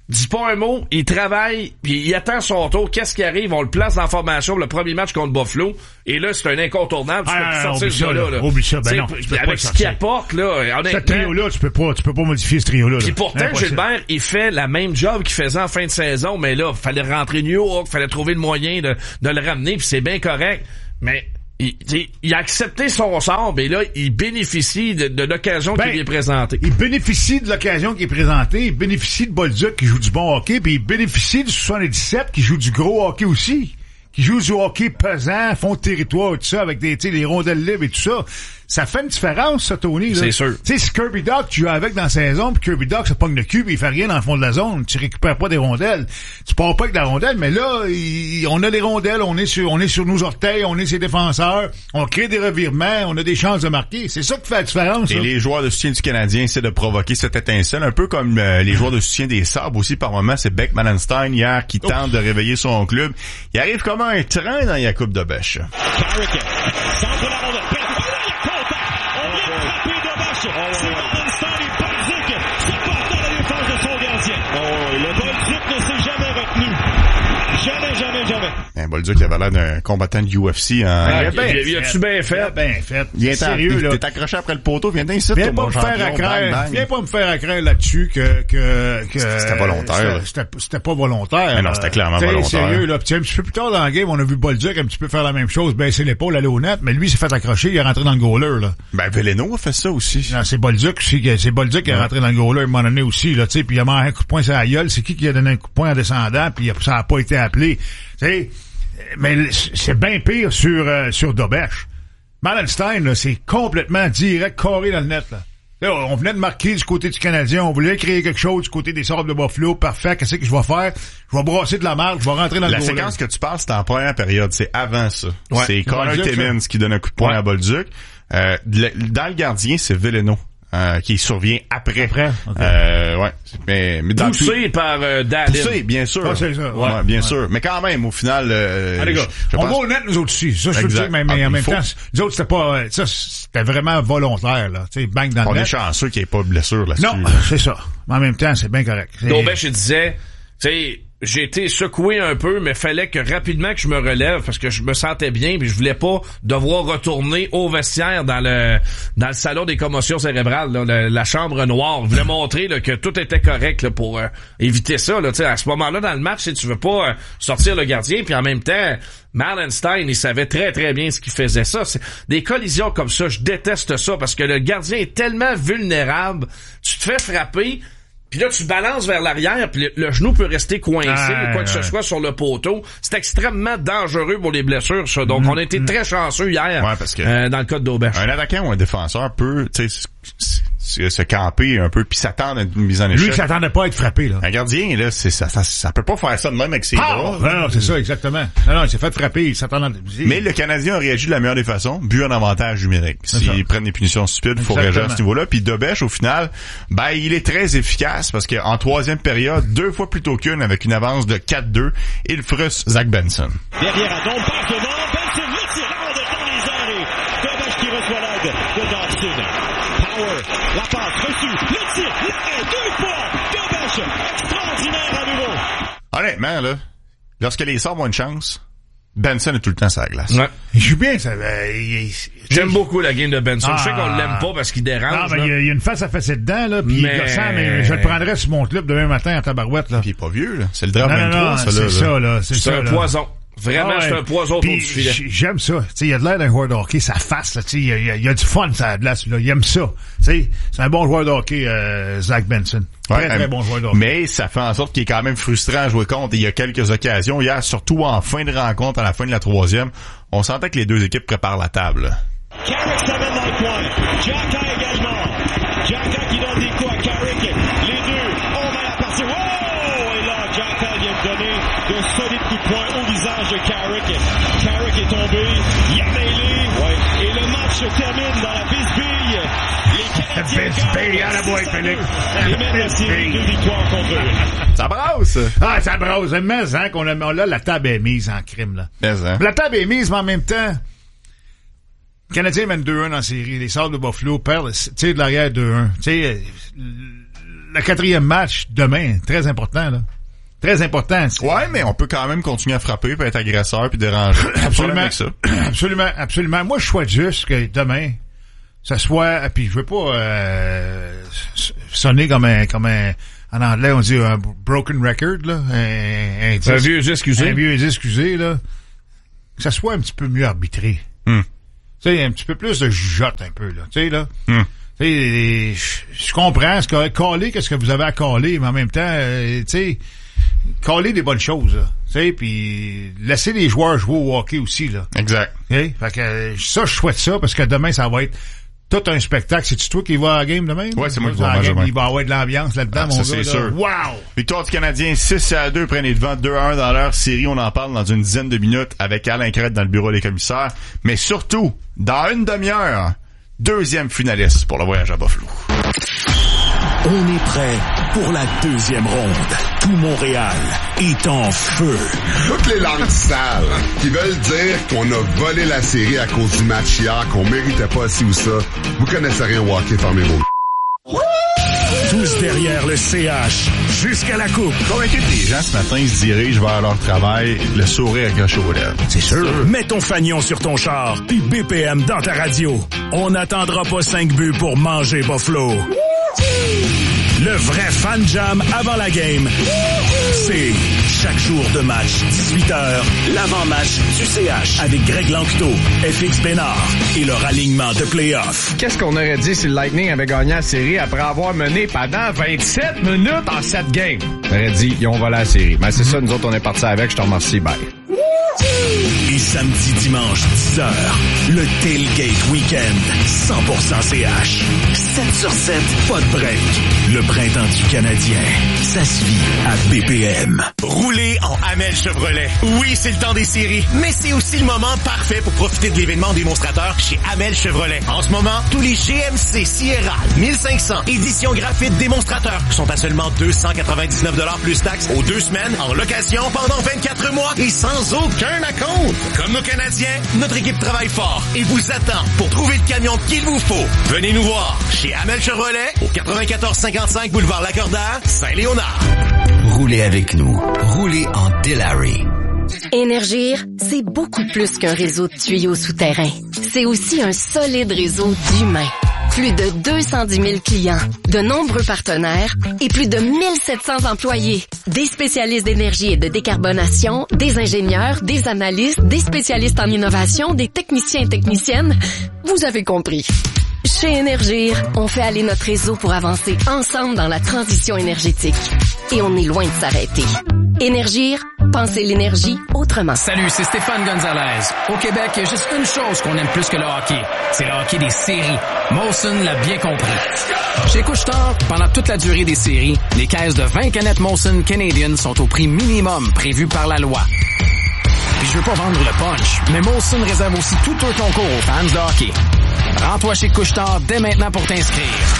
Dis pas un mot, il travaille, puis il attend son tour. Qu'est-ce qui arrive? On le place dans la formation pour le premier match contre Buffalo. Et là, c'est un incontournable. Tu ah, peux plus ah, sortir ce gars-là. Là. Oublie ça, ben non. Avec ce qu'il apporte, là, honnêtement. Ce trio-là, tu peux pas, tu peux pas modifier ce trio-là. Puis pourtant, Gilbert, il fait la même job qu'il faisait en fin de saison, mais là, fallait rentrer New York, fallait trouver le moyen de, de le ramener, puis c'est bien correct. Mais, Il, il a accepté son sort, mais là, il bénéficie de, de l'occasion ben, qui lui est présentée. Il bénéficie de l'occasion qui est présentée, il bénéficie de Bolduc qui joue du bon hockey, puis il bénéficie du soixante-dix-sept qui joue du gros hockey aussi, qui joue du hockey pesant, fond de territoire et tout ça, avec des, les rondelles libres et tout ça. Ça fait une différence, ça, Tony. Là. C'est sûr. Tu sais, si Kirby Dach, tu joues avec dans la saison, puis Kirby Dach, ça pogne le cul, puis il fait rien dans le fond de la zone, tu récupères pas des rondelles. Tu pars pas avec la rondelle, mais là, il, on a des rondelles, on est sur, on est sur nos orteils, on est ses défenseurs, on crée des revirements, on a des chances de marquer. C'est ça qui fait la différence. Et ça. les joueurs de soutien du Canadien essaient de provoquer cette étincelle, un peu comme euh, les joueurs de soutien des Sabres aussi, par moment. C'est Beckman Einstein hier qui Ouf. tente de réveiller son club. Il arrive comme un train dans la coupe de bêche. C'est Einstein et Bolduc qui portent dans la défense de son gardien. Oh, le Bolduc ne s'est jamais retenu. Jamais, jamais, jamais. Un Bolduc qui avait l'air d'un combattant de U F C. Hein. Ah, il, ben il, il a-tu bien fait? Il bien fait. Viens sérieux, là. T'es accroché après le poteau, viens d'ici. Viens pas me faire accraire. Viens pas me faire accraire là-dessus que, que, que. C'était volontaire. C'était, c'était pas volontaire. Mais non, c'était clairement volontaire. Sérieux, là. Puis un petit peu plus tard dans la game, on a vu Bolduc un petit peu faire la même chose, baisser l'épaule, aller au net, mais lui, il s'est fait accrocher, il est rentré dans le goaler, là. Ben, Veleno a fait ça aussi. Non, c'est Bolduc aussi, c'est Bolduc qui est rentré dans le goaler à un moment donné aussi, là, tu sais, puis il a mangé un coup de poing sur la gueule. C'est qui qui a donné un coup de poing en descendant, puis ça a pas été appelé. Tu sais, mais c'est bien pire sur, euh, sur Dobèche. Malenstein, là, c'est complètement direct, carré dans le net, là. Là, on venait de marquer du côté du Canadien, on voulait créer quelque chose du côté des Sabres de Buffalo. Parfait, qu'est-ce que je vais faire? Je vais brasser de la marge, je vais rentrer dans la le La séquence que tu passes, c'est en première période, c'est avant ça. Ouais. C'est Connor Timmins qui donne un coup de poing ouais. à Bolduc. Euh, dans le gardien, c'est Veleno. Euh, qui survient après. Après, okay. euh, ouais. Mais, mais dans poussé tout... par euh, Dalin. Poussé, bien sûr. Ah, c'est ça. Ouais, ouais bien ouais. sûr. Mais quand même, au final, euh, Allez, gars, je, je on pense... va au net, nous autres aussi. Ça, je veux dire, mais, mais ah, en même faut... temps, nous autres, c'était pas, ça, c'était vraiment volontaire, là. Tu sais, bang dans le on net. On est chanceux qu'il n'y ait pas de blessure là-dessus. Non, là. c'est ça. Mais en même temps, c'est bien correct. Donc, ben, je disais, tu sais, j'ai été secoué un peu, mais fallait que rapidement que je me relève parce que je me sentais bien puis je voulais pas devoir retourner au vestiaire dans le dans le salon des commotions cérébrales, là, la, la chambre noire. Je voulais montrer là, que tout était correct là, pour euh, éviter ça. Là, à ce moment-là, dans le match, si tu veux pas euh, sortir le gardien, puis en même temps, Malenstein, il savait très très bien ce qu'il faisait. Ça, c'est des collisions comme ça, je déteste ça parce que le gardien est tellement vulnérable. Tu te fais frapper. Puis là, tu balances vers l'arrière, puis le, le genou peut rester coincé, ah, ou quoi que ce soit sur le poteau. C'est extrêmement dangereux pour les blessures, ça. Donc, mmh, on a été mmh. très chanceux hier, ouais, parce que euh, dans le cas de Dobèche. Un attaquant ou un défenseur peut, tu sais, se camper un peu puis s'attendre à une mise en échec. Lui, il s'attendait pas à être frappé, là. Un gardien, là, c'est ça, ça, ça peut pas faire ça de même avec ses ah, bras. Non, non, c'est ça, exactement. Non, non, il s'est fait frapper, il s'attendait à... Mais le Canadien a réagi de la meilleure des façons, but en avantage numérique. S'ils prennent des punitions stupides, il faut réagir à ce niveau-là. Puis Dobèche, au final, ben, il est très efficace parce qu'en troisième période, deux fois plutôt qu'une, avec une avance de quatre deux, il frustre Zach Benson. Derrière, à ton passe devant, Benson, le tir, la rondelle dans les airs et Dobèche qui reçoit l'aide de Dobson. Power, la passe reçue, le tir, l'arrêt, deux fois, Dobèche, extraordinaire à nouveau. Honnêtement, là, lorsque les Sabres ont une chance, Benson est tout le temps sur la glace. Ouais. Il joue bien, ça. Euh, il, il, J'aime beaucoup la game de Benson. Ah, je sais qu'on l'aime pas parce qu'il dérange. Non, mais il y, y a une face à fesser dedans, là, pis mais... il est gossant, mais je le prendrais sur mon club demain matin en tabarouette, là. Pis il est pas vieux, là. C'est le draft non, vingt-trois, non, non, ça, c'est là. ça, là. C'est, c'est ça, un là. poison. Vraiment, ah ouais. C'est un poison autour du filet. J'aime ça. Tu sais, il a de l'air d'un joueur de hockey, sa face, là, tu sais, il y a, il y a du fun, ça a de l'air, là. Il aime ça. Tu sais, c'est un bon joueur de hockey, euh, Zach Benson. Très, ouais, très euh, bon joueur de hockey. Mais ça fait en sorte qu'il est quand même frustrant à jouer contre. Il y a quelques occasions. Hier, surtout en fin de rencontre, à la fin de la troisième, on sentait que les deux équipes préparent la table. Carrick s'amène dans le coin. Jacka également. Jacka qui donne des coups à Carrick. Les deux, on va la passer. Oh! Et là, Jacka vient de donner de solides coups de poing au visage de Carrick. Carrick est tombé. Il a mêlé. Ouais. Et le match se termine dans la bisbille. Les Bisbille, à la boîte, Félix. Et même la série, deux victoires contre eux. Ça brasse! Ah, ça brasse. Mais, hein, qu'on a, là, la table est mise en crime, là. Mais, hein. La table est mise, mais en même temps, le Canadien mène deux un en série. Les Sabres de Buffalo perdent, tirent de l'arrière deux un. Tu sais, le quatrième match demain, très important, là. Très important. C'est... Ouais, mais on peut quand même continuer à frapper, puis être agresseur, puis déranger. Absolument. Avec ça. Absolument, absolument. Moi, je souhaite juste que demain, ça soit, puis je veux pas euh, sonner comme un, comme un, en anglais, on dit un broken record, là. Un, un, un vieux excusé. Un vieux excusé, là. Que ça soit un petit peu mieux arbitré. Hmm. Tu sais, un petit peu plus de jugeote, un peu, là. Tu sais, là. Hmm. Tu sais, je comprends ce que, caler, qu'est-ce que vous avez à caler, mais en même temps, euh, tu sais, caler des bonnes choses, là. Tu sais, puis laisser les joueurs jouer au hockey aussi, là. Exact. Okay? Fait que euh, ça, je souhaite ça, parce que demain, ça va être tout un spectacle. C'est-tu toi qui vas à la game demain? Ouais, c'est moi qui vais vais à la game. demain. Il va y avoir de l'ambiance là-dedans, ah, mon ça, gars. c'est là. sûr. Wow! Victoire du Canadien, six à deux, prennent les devants deux à un dans leur série. On en parle dans une dizaine de minutes avec Alain Crête dans le bureau des commissaires. Mais surtout, dans une demi-heure, deuxième finaliste pour le voyage à Buffalo. On est prêt pour la deuxième ronde. Tout Montréal est en feu. Toutes les langues sales qui veulent dire qu'on a volé la série à cause du match hier, qu'on méritait pas ci ou ça. Vous connaissez rien au hockey, fermez vos... Tous derrière le C H, jusqu'à la coupe. Convaincu que les gens ce matin se dirigent vers leur travail, le sourire accroché aux lèvres. C'est sûr. Mets ton fanion sur ton char, puis B P M dans ta radio. On n'attendra pas cinq buts pour manger Buffalo. Le vrai fan jam avant la game, c'est chaque jour de match, dix-huit heures, l'avant-match du C H avec Greg Lanctot, F X Bénard et leur alignement de play-off. Qu'est-ce qu'on aurait dit si le Lightning avait gagné la série après avoir mené pendant vingt-sept minutes en sept games? On aurait dit, ils ont volé la série. Mais c'est ça, nous autres, on est partis avec. Je te remercie, bye. Et samedi, dimanche, dix heures, le Tailgate Weekend, cent pour cent C H. sept sur sept, pas de break. Le printemps du Canadien, ça se vit à B P M. Roulez en Hamel Chevrolet. Oui, c'est le temps des séries, mais c'est aussi le moment parfait pour profiter de l'événement démonstrateur chez Hamel Chevrolet. En ce moment, tous les G M C Sierra mille cinq cents édition graphite démonstrateur sont à seulement deux cent quatre-vingt-dix-neuf dollars plus taxes aux deux semaines en location pendant vingt-quatre mois et sans aucun acompte. Comme nos Canadiens, notre équipe travaille fort et vous attend pour trouver le camion qu'il vous faut. Venez nous voir chez Hamel Chevrolet au quatre-vingt-quatorze cinquante-cinq boulevard Lacordaire, Saint-Léonard. Roulez avec nous. Roulez en Delary. Énergir, c'est beaucoup plus qu'un réseau de tuyaux souterrains. C'est aussi un solide réseau d'humains. Plus de deux cent dix mille clients, de nombreux partenaires et plus de mille sept cents employés. Des spécialistes d'énergie et de décarbonation, des ingénieurs, des analystes, des spécialistes en innovation, des techniciens et techniciennes. Vous avez compris. Chez Énergir, on fait aller notre réseau pour avancer ensemble dans la transition énergétique. Et on est loin de s'arrêter. Énergir, pensez l'énergie autrement. Salut, c'est Stéphane Gonzalez. Au Québec, il y a juste une chose qu'on aime plus que le hockey. C'est le hockey des séries. Molson l'a bien compris. Chez Couche-Tard, pendant toute la durée des séries, les caisses de vingt canettes Molson Canadian sont au prix minimum prévu par la loi. Puis je veux pas vendre le punch, mais Molson réserve aussi tout un concours aux fans de hockey. Rends-toi chez Couche-Tard dès maintenant pour t'inscrire.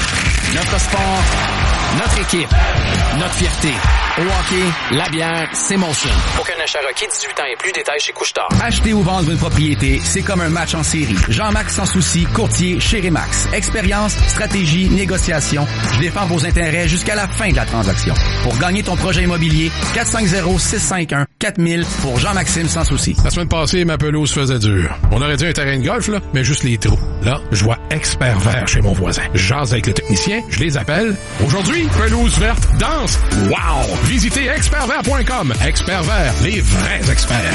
Notre sport, notre équipe, notre fierté. Au hockey, la bière, c'est Molson. Aucun achat requis, dix-huit ans et plus, détails chez Couche-Tard. Acheter ou vendre une propriété, c'est comme un match en série. Jean-Marc Sans Souci, courtier chez Remax. Expérience, stratégie, négociation. Je défends vos intérêts jusqu'à la fin de la transaction. Pour gagner ton projet immobilier, quatre cinq zéro, six cinq un, quatre mille pour Jean-Maxime Sans Souci. La semaine passée, ma pelouse faisait dur. On aurait dit un terrain de golf, là, mais juste les trous. Là, je vois Expert Vert chez mon voisin. Je jase avec le technicien, je les appelle. Aujourd'hui, pelouse verte, danse. Wow! Visitez expert vert point com. Expert Vert, les vrais experts.